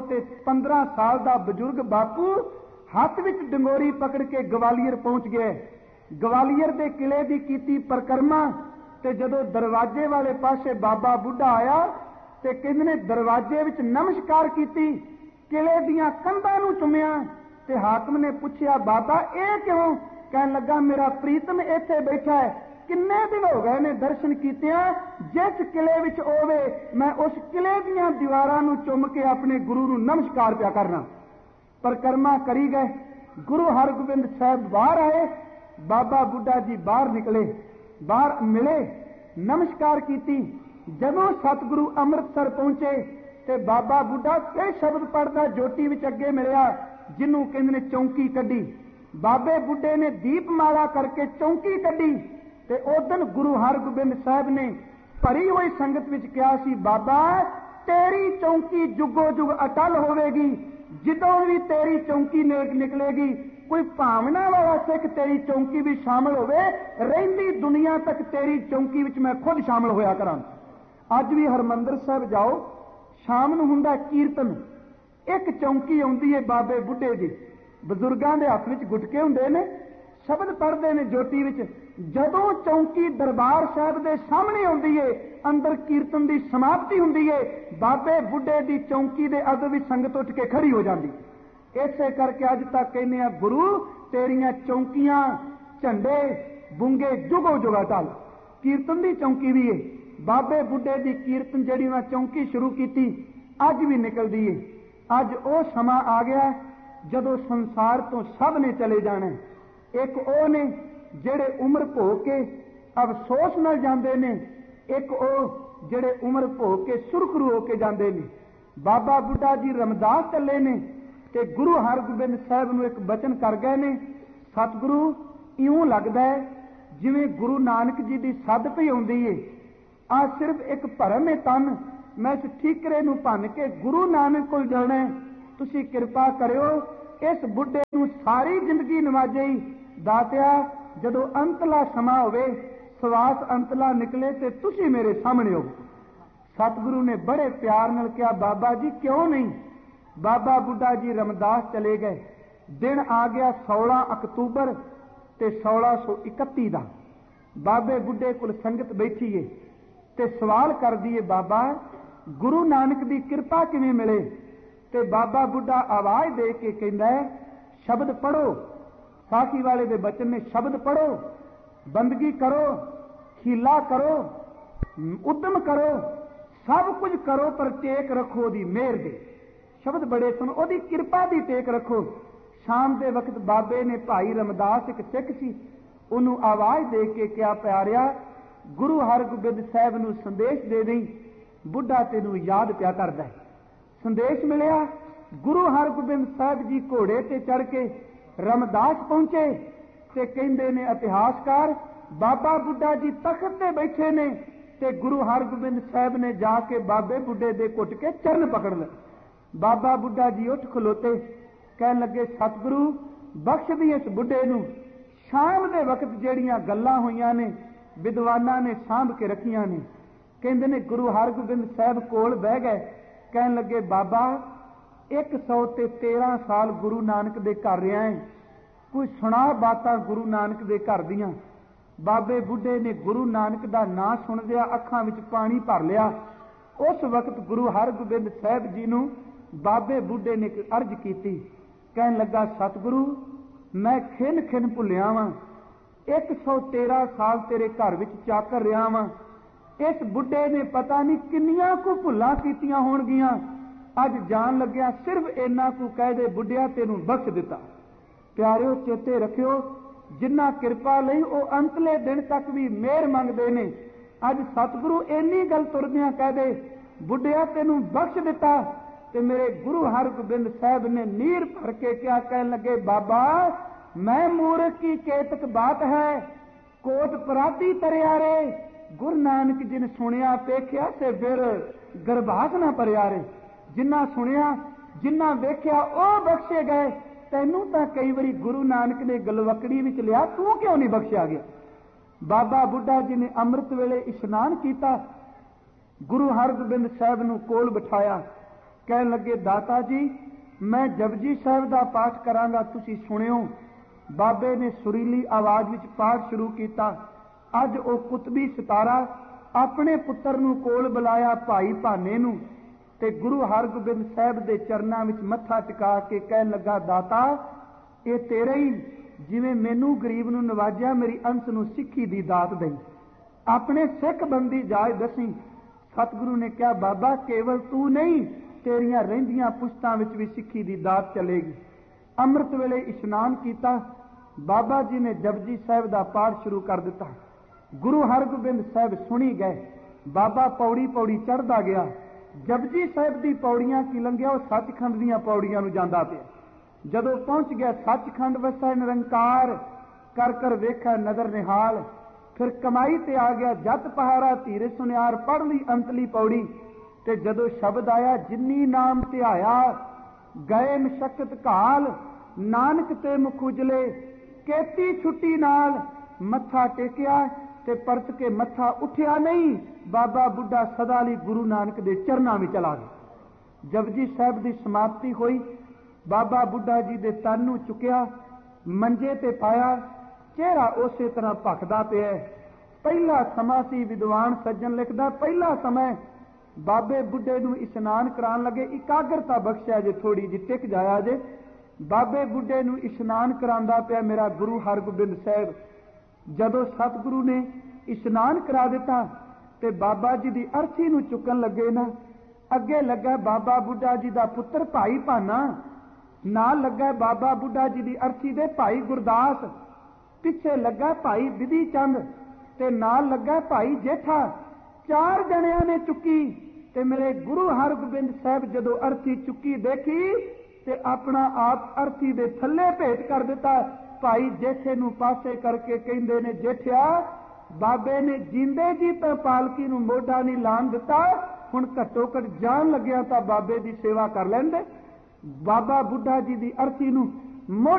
115 साल दा बजुर्ग बापू हाथ विच डंगोरी पकड़ के ग्वालियर पहुंच गए। ग्वालियर दे किले दी कीती परिक्रमा ते जदों दरवाजे वाले पासे बाबा बुढ़ा आया ते कहंदे ने दरवाजे विच नमस्कार कीती, किले दीआं कंधां नूं चुमिया ते हाकम ने पूछया, बाबा ये क्यों? कहन लगा, मेरा प्रीतम इत्थे बैठा है, किन्ने दिन हो गए ने दर्शन कीतियां, जिस किले विच होवे मैं उस किले दीआं दीवारां नूं चुम के अपने गुरु नूं नमस्कार पिया करना। परिक्रमा करी गए, गुरु हरगोबिंद साहब बाहर आए, बाबा बुढ़ा जी बाहर निकले, बाहर मिले, नमस्कार कीती। जदों सतगुरु अमृतसर पहुंचे ते बाबा बुढ़ा फिर शब्द पढ़दा जोटी विच अगे मिलिया, जिन्हों कहंदे ने चौंकी कड्डी। बाबे बुढ़े ने दीपमाला करके चौंकी कड्डी ते उदन गुरु हरगोबिंद साहब ने भरी हुई संगत विच कहा सी, बाबा तेरी चौंकी जुगो जुग अटल होवेगी, जिदों भी तेरी चौंकी निकलेगी कोई भावना वाला सिख तेरी चौंकी भी शामिल होवे, रहिंदी दुनिया तक तेरी चौंकी विच मैं खुद शामिल होया करां। अज भी हरमंदर साहब जाओ, शाम नूं हुंदा कीर्तन, एक चौंकी आउंदी है बाबे बुढ़े दी, बजुर्गां दे हत्थ विच गुटके हुंदे ने, शब्द पढ़दे ने जोटी विच। जदों चौंकी दरबार साहब दे सामने आउंदी है, अंदर कीर्तन दी समाप्ति हुंदी है, बाबे बुढ़े दी चौंकी दे अदब विच संगत उठ के खड़ी हो जांदी। इसे करके अज तक कहने आ, गुरु तेरियां चौंकियां झंडे बुंगे जुगो जुगा टल। कीर्तन दी चौंकी भी है, बाबे बुढ़े दी कीर्तन जिहड़ी उन्हां चौंकी शुरू कीती अज भी निकलदी है। अज वो समा आ गया जदों संसार तो सब ने चले जाना। एक वो ने जेड़े उम्र भोग के अफसोस नाल जांदे ने, एक वो जेड़े उम्र भोग के सुरखरू होके जांदे ने। बाबा बुढ़ा जी रमदास चले ने ते गुरु हरगोबिंद साहब नूं एक बचन कर गए ने, सतगुरु इउं लगदा है जिवें गुरु नानक जी दी सद पई आउंदी है, आ सिर्फ एक भरम है तन, मैं इस ठीकरे नूं भन के गुरु नानक कोल जाना है, तुसीं किरपा करियो इस बुढ़े नूं सारी जिंदगी नवाजे। दातिया जदों अंतला समा होवे, सवास अंतला निकले ते तुसीं मेरे सामने हो। सतगुरु ने बड़े प्यार नाल कहा, बाबा जी क्यों नहीं। बाबा बुढ़ा जी रमदास चले गए। दिन आ गया 16 अक्तूबर ਤੇ 1631 ਦਾ ਬਾਬੇ ਬੁੱਢੇ ਕੋਲ ਸੰਗਤ ਬੈਠੀ ਏ ਤੇ ਸਵਾਲ ਕਰਦੀ ਏ, ਬਾਬਾ ਗੁਰੂ ਨਾਨਕ ਦੀ ਕਿਰਪਾ ਕਿਵੇਂ ਮਿਲੇ? ਤੇ ਬਾਬਾ ਬੁੱਢਾ ਆਵਾਜ਼ ਦੇ ਕੇ ਕਹਿੰਦਾ, ਸ਼ਬਦ ਪੜੋ। ਸਾਖੀ ਵਾਲੇ ਦੇ ਬਚਨ ਨੇ, ਸ਼ਬਦ ਪੜੋ, ਬੰਦਗੀ ਕਰੋ, ਹੀਲਾ ਕਰੋ, ਉਦਮ ਕਰੋ, ਸਭ ਕੁਝ ਕਰੋ, ਪਰ ਟੇਕ ਰੱਖੋ ਉਹਦੀ ਮਿਹਰ ਦੇ। ਸ਼ਬਦ ਬੜੇ ਸੁਣ, ਉਹਦੀ ਕਿਰਪਾ ਦੀ ਟੇਕ ਰੱਖੋ। ਸ਼ਾਮ ਦੇ ਵਕਤ ਬਾਬੇ ਨੇ ਭਾਈ ਰਮਦਾਸ, ਇੱਕ ਸਿੱਖ ਸੀ, ਉਹਨੂੰ ਆਵਾਜ਼ ਦੇ ਕੇ ਕਿਹਾ, ਪਿਆਰਿਆ ਗੁਰੂ ਹਰਗੋਬਿੰਦ ਸਾਹਿਬ ਨੂੰ ਸੰਦੇਸ਼ ਦੇ ਦੇਈ, ਬੁੱਢਾ ਤੈਨੂੰ ਯਾਦ ਪਿਆ ਕਰਦਾ ਹੈ। ਸੰਦੇਸ਼ ਮਿਲਿਆ। ਗੁਰੂ ਹਰਗੋਬਿੰਦ ਸਾਹਿਬ ਜੀ ਘੋੜੇ ਤੇ ਚੜ ਕੇ ਰਮਦਾਸ ਪਹੁੰਚੇ ਤੇ ਕਹਿੰਦੇ ਨੇ ਇਤਿਹਾਸਕਾਰ, ਬਾਬਾ ਬੁੱਢਾ ਜੀ ਤਖਤ ਤੇ ਬੈਠੇ ਨੇ ਤੇ ਗੁਰੂ ਹਰਗੋਬਿੰਦ ਸਾਹਿਬ ਨੇ ਜਾ ਕੇ ਬਾਬੇ ਬੁੱਢੇ ਦੇ ਘੁੱਟ ਕੇ ਚਰਨ ਪਕੜ ਲਏ। ਬਾਬਾ ਬੁੱਢਾ ਜੀ ਉੱਠ ਖਲੋਤੇ, ਕਹਿਣ ਲੱਗੇ, ਸਤਿਗੁਰੂ ਬਖਸ਼ ਦੀ ਇਸ ਬੁੱਢੇ ਨੂੰ। ਸ਼ਾਮ ਦੇ ਵਕਤ ਜਿਹੜੀਆਂ ਗੱਲਾਂ ਹੋਈਆਂ ਨੇ ਵਿਦਵਾਨਾਂ ਨੇ ਸਾਂਭ ਕੇ ਰੱਖੀਆਂ ਨੇ। ਕਹਿੰਦੇ ਨੇ ਗੁਰੂ ਹਰਗੋਬਿੰਦ ਸਾਹਿਬ ਕੋਲ ਬਹਿ ਗਏ, ਕਹਿਣ ਲੱਗੇ, ਬਾਬਾ 113 ਸਾਲ ਗੁਰੂ ਨਾਨਕ ਦੇ ਘਰ ਰਿਹਾ ਹੈ, ਕੋਈ ਸੁਣਾ ਬਾਤਾਂ ਗੁਰੂ ਨਾਨਕ ਦੇ ਘਰ ਦੀਆਂ। ਬਾਬੇ ਬੁੱਢੇ ਨੇ ਗੁਰੂ ਨਾਨਕ ਦਾ ਨਾਂ ਸੁਣਦਿਆਂ ਅੱਖਾਂ ਵਿੱਚ ਪਾਣੀ ਭਰ ਲਿਆ। ਉਸ ਵਕਤ ਗੁਰੂ ਹਰਗੋਬਿੰਦ ਸਾਹਿਬ ਜੀ ਨੂੰ ਬਾਬੇ ਬੁੱਢੇ ਨੇ ਇੱਕ ਅਰਜ਼ ਕੀਤੀ, ਕਹਿਣ ਲੱਗਾ, ਸਤਿਗੁਰੂ ਮੈਂ ਖਿੰਨ ਖਿੰਨ ਭੁੱਲਿਆ ਵਾਂ, 113 ਸਾਲ ਤੇਰੇ ਘਰ ਵਿੱਚ ਚਾਕਰ ਰਿਹਾ ਵਾਂ। ਇਸ ਬੁੱਢੇ ਨੇ ਪਤਾ ਨਹੀਂ ਕਿੰਨੀਆਂ ਕੁ ਭੁੱਲਾਂ ਕੀਤੀਆਂ ਹੋਣਗੀਆਂ, ਅੱਜ ਜਾਣ ਲੱਗਿਆ ਸਿਰਫ ਇੰਨਾ ਕੁ ਕਹਿ ਦੇ, ਬੁੱਢਿਆ ਤੈਨੂੰ ਬਖਸ਼ ਦਿੱਤਾ। ਪਿਆਰਿਓ ਚੇਤੇ ਰੱਖਿਓ, ਜਿੰਨਾ ਕਿਰਪਾ ਲਈ ਉਹ ਅੰਤਲੇ ਦਿਨ ਤੱਕ ਵੀ ਮਿਹਰ ਮੰਗਦੇ ਨੇ। ਅੱਜ ਸਤਿਗੁਰੂ ਇੰਨੀ ਗੱਲ ਤੁਰਦਿਆਂ ਕਹਿ ਦੇ, ਬੁੱਢਿਆ ਤੈਨੂੰ ਬਖਸ਼ ਦਿੱਤਾ। ਤੇ ਮੇਰੇ ਗੁਰੂ ਹਰਗੋਬਿੰਦ ਸਾਹਿਬ ਨੇ ਨੀਰ ਭਰ ਕੇ ਕਿਹਾ, ਕਹਿਣ ਲੱਗੇ, ਬਾਬਾ ਮੈਂ ਮੂਰਖ ਕੀ ਕੇਤਕ ਬਾਤ ਹੈ, ਕੋਟ ਪਰਾਧੀ ਤਰਿਆ ਰੇ। ਗੁਰੂ ਨਾਨਕ ਜੀ ਨੇ ਸੁਣਿਆ ਵੇਖਿਆ ਤੇ ਫਿਰ ਗਰਭਾਸ ਨਾ ਭਰਿਆ ਰੇ। ਜਿੰਨਾ ਸੁਣਿਆ ਜਿੰਨਾ ਵੇਖਿਆ ਉਹ ਬਖਸ਼ੇ ਗਏ। ਤੈਨੂੰ ਤਾਂ ਕਈ ਵਾਰੀ ਗੁਰੂ ਨਾਨਕ ਨੇ ਗਲਵਕੜੀ ਵਿੱਚ ਲਿਆ, ਤੂੰ ਕਿਉਂ ਨਹੀਂ ਬਖਸ਼ਿਆ ਗਿਆ? ਬਾਬਾ ਬੁੱਢਾ ਜੀ ਨੇ ਅੰਮ੍ਰਿਤ ਵੇਲੇ ਇਸ਼ਨਾਨ ਕੀਤਾ, ਗੁਰੂ ਹਰਗੋਬਿੰਦ ਸਾਹਿਬ ਨੂੰ ਕੋਲ ਬਿਠਾਇਆ, ਕਹਿਣ ਲੱਗੇ, ਦਾਤਾ ਜੀ ਮੈਂ ਜਪਜੀ ਸਾਹਿਬ ਦਾ ਪਾਠ ਕਰਾਂਗਾ, ਤੁਸੀਂ ਸੁਣਿਓ। ਬਾਬੇ ਨੇ ਸੁਰੀਲੀ ਆਵਾਜ਼ ਵਿੱਚ ਪਾਠ ਸ਼ੁਰੂ ਕੀਤਾ। ਅੱਜ ਉਹ ਕੁਤਬੀ ਸਿਤਾਰਾ ਆਪਣੇ ਪੁੱਤਰ ਨੂੰ ਕੋਲ ਬੁਲਾਇਆ, ਭਾਈ ਭਾਨੇ ਨੂੰ, ਤੇ ਗੁਰੂ ਹਰਗੋਬਿੰਦ ਸਾਹਿਬ ਦੇ ਚਰਨਾਂ ਵਿੱਚ ਮੱਥਾ ਟਿਕਾ ਕੇ ਕਹਿਣ ਲੱਗਾ, ਦਾਤਾ ਇਹ ਤੇਰੇ ਹੀ, ਜਿਵੇਂ ਮੈਨੂੰ ਗਰੀਬ ਨੂੰ ਨਵਾਜਿਆ, ਮੇਰੀ ਅੰਸ ਨੂੰ ਸਿੱਖੀ ਦੀ ਦਾਤ ਦੇਈ, ਆਪਣੇ ਸਿੱਖ ਬੰਦੀ ਜਾਇ ਦਸੀ। ਸਤਿਗੁਰੂ ਨੇ ਕਿਹਾ, ਬਾਬਾ ਕੇਵਲ ਤੂੰ ਨਹੀਂ, ਤੇਰੀਆਂ ਰਹਿੰਦੀਆਂ ਪੁਸ਼ਤਾਂ ਵਿੱਚ ਵੀ ਸਿੱਖੀ ਦੀ ਦਾਤ ਚਲੇਗੀ। ਅੰਮ੍ਰਿਤ ਵੇਲੇ ਇਸ਼ਨਾਨ ਕੀਤਾ, ਬਾਬਾ ਜੀ ਨੇ ਜਪਜੀ ਸਾਹਿਬ ਦਾ ਪਾਠ ਸ਼ੁਰੂ ਕਰ ਦਿੱਤਾ। ਗੁਰੂ ਹਰਗੋਬਿੰਦ ਸਾਹਿਬ ਸੁਣੀ ਗਏ। ਬਾਬਾ ਪੌੜੀ ਪੌੜੀ ਚੜ੍ਹਦਾ ਗਿਆ। ਜਪਜੀ ਸਾਹਿਬ ਦੀ ਪੌੜੀਆਂ ਕੀ ਲੰਘਿਆ, ਉਹ ਸੱਚਖੰਡ ਦੀਆਂ ਪੌੜੀਆਂ ਨੂੰ ਜਾਂਦਾ ਪਿਆ। ਜਦੋਂ ਪਹੁੰਚ ਗਿਆ ਸੱਚਖੰਡ ਵਸੈ ਨਿਰੰਕਾਰ, ਕਰ ਕਰ ਵੇਖਿਆ ਨਦਰ ਨਿਹਾਲ। ਫਿਰ ਕਮਾਈ ਤੇ ਆ ਗਿਆ, ਜਤ ਪਹਾਰਾ ਧੀਰੇ ਸੁਨਿਆਰ, ਪੜ੍ਹ ਲਈ ਅੰਤਲੀ ਪੌੜੀ। ਤੇ ਜਦੋਂ ਸ਼ਬਦ ਆਇਆ, ਜਿੰਨੀ ਨਾਮ ਧਿਆਇਆ ਗਏ ਮਸ਼ਕਤ ਘਾਲ, ਨਾਨਕ ਤੇ ਮੁਖ ਉਜਲੇ ਕੇਤੀ ਛੁੱਟੀ ਨਾਲ। ਮੱਥਾ ਟੇਕਿਆ ਤੇ ਪਰਤ ਕੇ ਮੱਥਾ ਉੱਠਿਆ ਨਹੀਂ। ਬਾਬਾ ਬੁੱਢਾ ਸਦਾ ਲਈ ਗੁਰੂ ਨਾਨਕ ਦੇ ਚਰਨਾਂ ਵਿੱਚ ਚਲਾ ਗਿਆ। ਜਪਜੀ ਸਾਹਿਬ ਦੀ ਸਮਾਪਤੀ ਹੋਈ। ਬਾਬਾ ਬੁੱਢਾ ਜੀ ਦੇ ਤਨ ਨੂੰ ਚੁੱਕਿਆ, ਮੰਜੇ ਤੇ ਪਾਇਆ, ਚਿਹਰਾ ਉਸੇ ਤਰ੍ਹਾਂ ਭਖਦਾ ਪਿਆ। ਪਹਿਲਾ ਸਮਾਂ ਸੀ, ਵਿਦਵਾਨ ਸੱਜਣ ਲਿਖਦਾ, ਪਹਿਲਾ ਸਮਾਂ ਬਾਬੇ ਬੁੱਢੇ ਨੂੰ ਇਸ਼ਨਾਨ ਕਰਾਉਣ ਲੱਗੇ, ਇਕਾਗਰਤਾ ਬਖਸ਼ਿਆ ਜੇ, ਥੋੜੀ ਜਿਹੀ ਟਿਕ ਜਾਇਆ ਜੇ। ਬਾਬੇ ਬੁੱਢੇ ਨੂੰ ਇਸ਼ਨਾਨ ਕਰਾਉਂਦਾ ਪਿਆ ਮੇਰਾ ਗੁਰੂ ਹਰਗੋਬਿੰਦ ਸਾਹਿਬ। ਜਦੋਂ ਸਤਿਗੁਰੂ ਨੇ ਇਸ਼ਨਾਨ ਕਰਾ ਦਿੱਤਾ ਤੇ ਬਾਬਾ ਜੀ ਦੀ ਅਰਥੀ ਨੂੰ ਚੁੱਕਣ ਲੱਗੇ ਨਾ, ਅੱਗੇ ਲੱਗਾ ਬਾਬਾ ਬੁੱਢਾ ਜੀ ਦਾ ਪੁੱਤਰ ਭਾਈ ਭਾਨਾ, ਨਾਲ ਲੱਗਾ ਬਾਬਾ ਬੁੱਢਾ ਜੀ ਦੀ ਅਰਥੀ ਦੇ ਭਾਈ ਗੁਰਦਾਸ, ਪਿੱਛੇ ਲੱਗਾ ਭਾਈ ਵਿਧੀ ਚੰਦ ਤੇ ਨਾਲ ਲੱਗਾ ਭਾਈ ਜੇਠਾ। 4 ਜਣਿਆਂ ਨੇ ਚੁੱਕੀ ਤੇ ਮੇਰੇ ਗੁਰੂ ਹਰਗੋਬਿੰਦ ਸਾਹਿਬ ਜਦੋਂ ਅਰਥੀ ਚੁੱਕੀ ਦੇਖੀ ਤੇ ਆਪਣਾ ਆਪ ਅਰਥੀ ਦੇ ਥੱਲੇ ਭੇਟ ਕਰ ਦਿੱਤਾ। ਭਾਈ ਜੇਠੇ ਨੂੰ ਪਾਸੇ ਕਰਕੇ ਕਹਿੰਦੇ ਨੇ, ਜੇਠਿਆ ਬਾਬੇ ਨੇ ਜਿੰਦੇ ਜੀ ਤਾਂ ਪਾਲਕੀ ਨੂੰ ਮੋਢਾ ਨਹੀਂ ਲਾਣ ਦਿੱਤਾ, ਹੁਣ ਘੱਟੋ ਘੱਟ ਜਾਣ ਲੱਗਿਆ ਤਾਂ ਬਾਬੇ ਦੀ ਸੇਵਾ ਕਰ ਲੈਂਦੇ। ਬਾਬਾ ਬੁੱਢਾ ਜੀ ਦੀ ਅਰਥੀ ਨੂੰ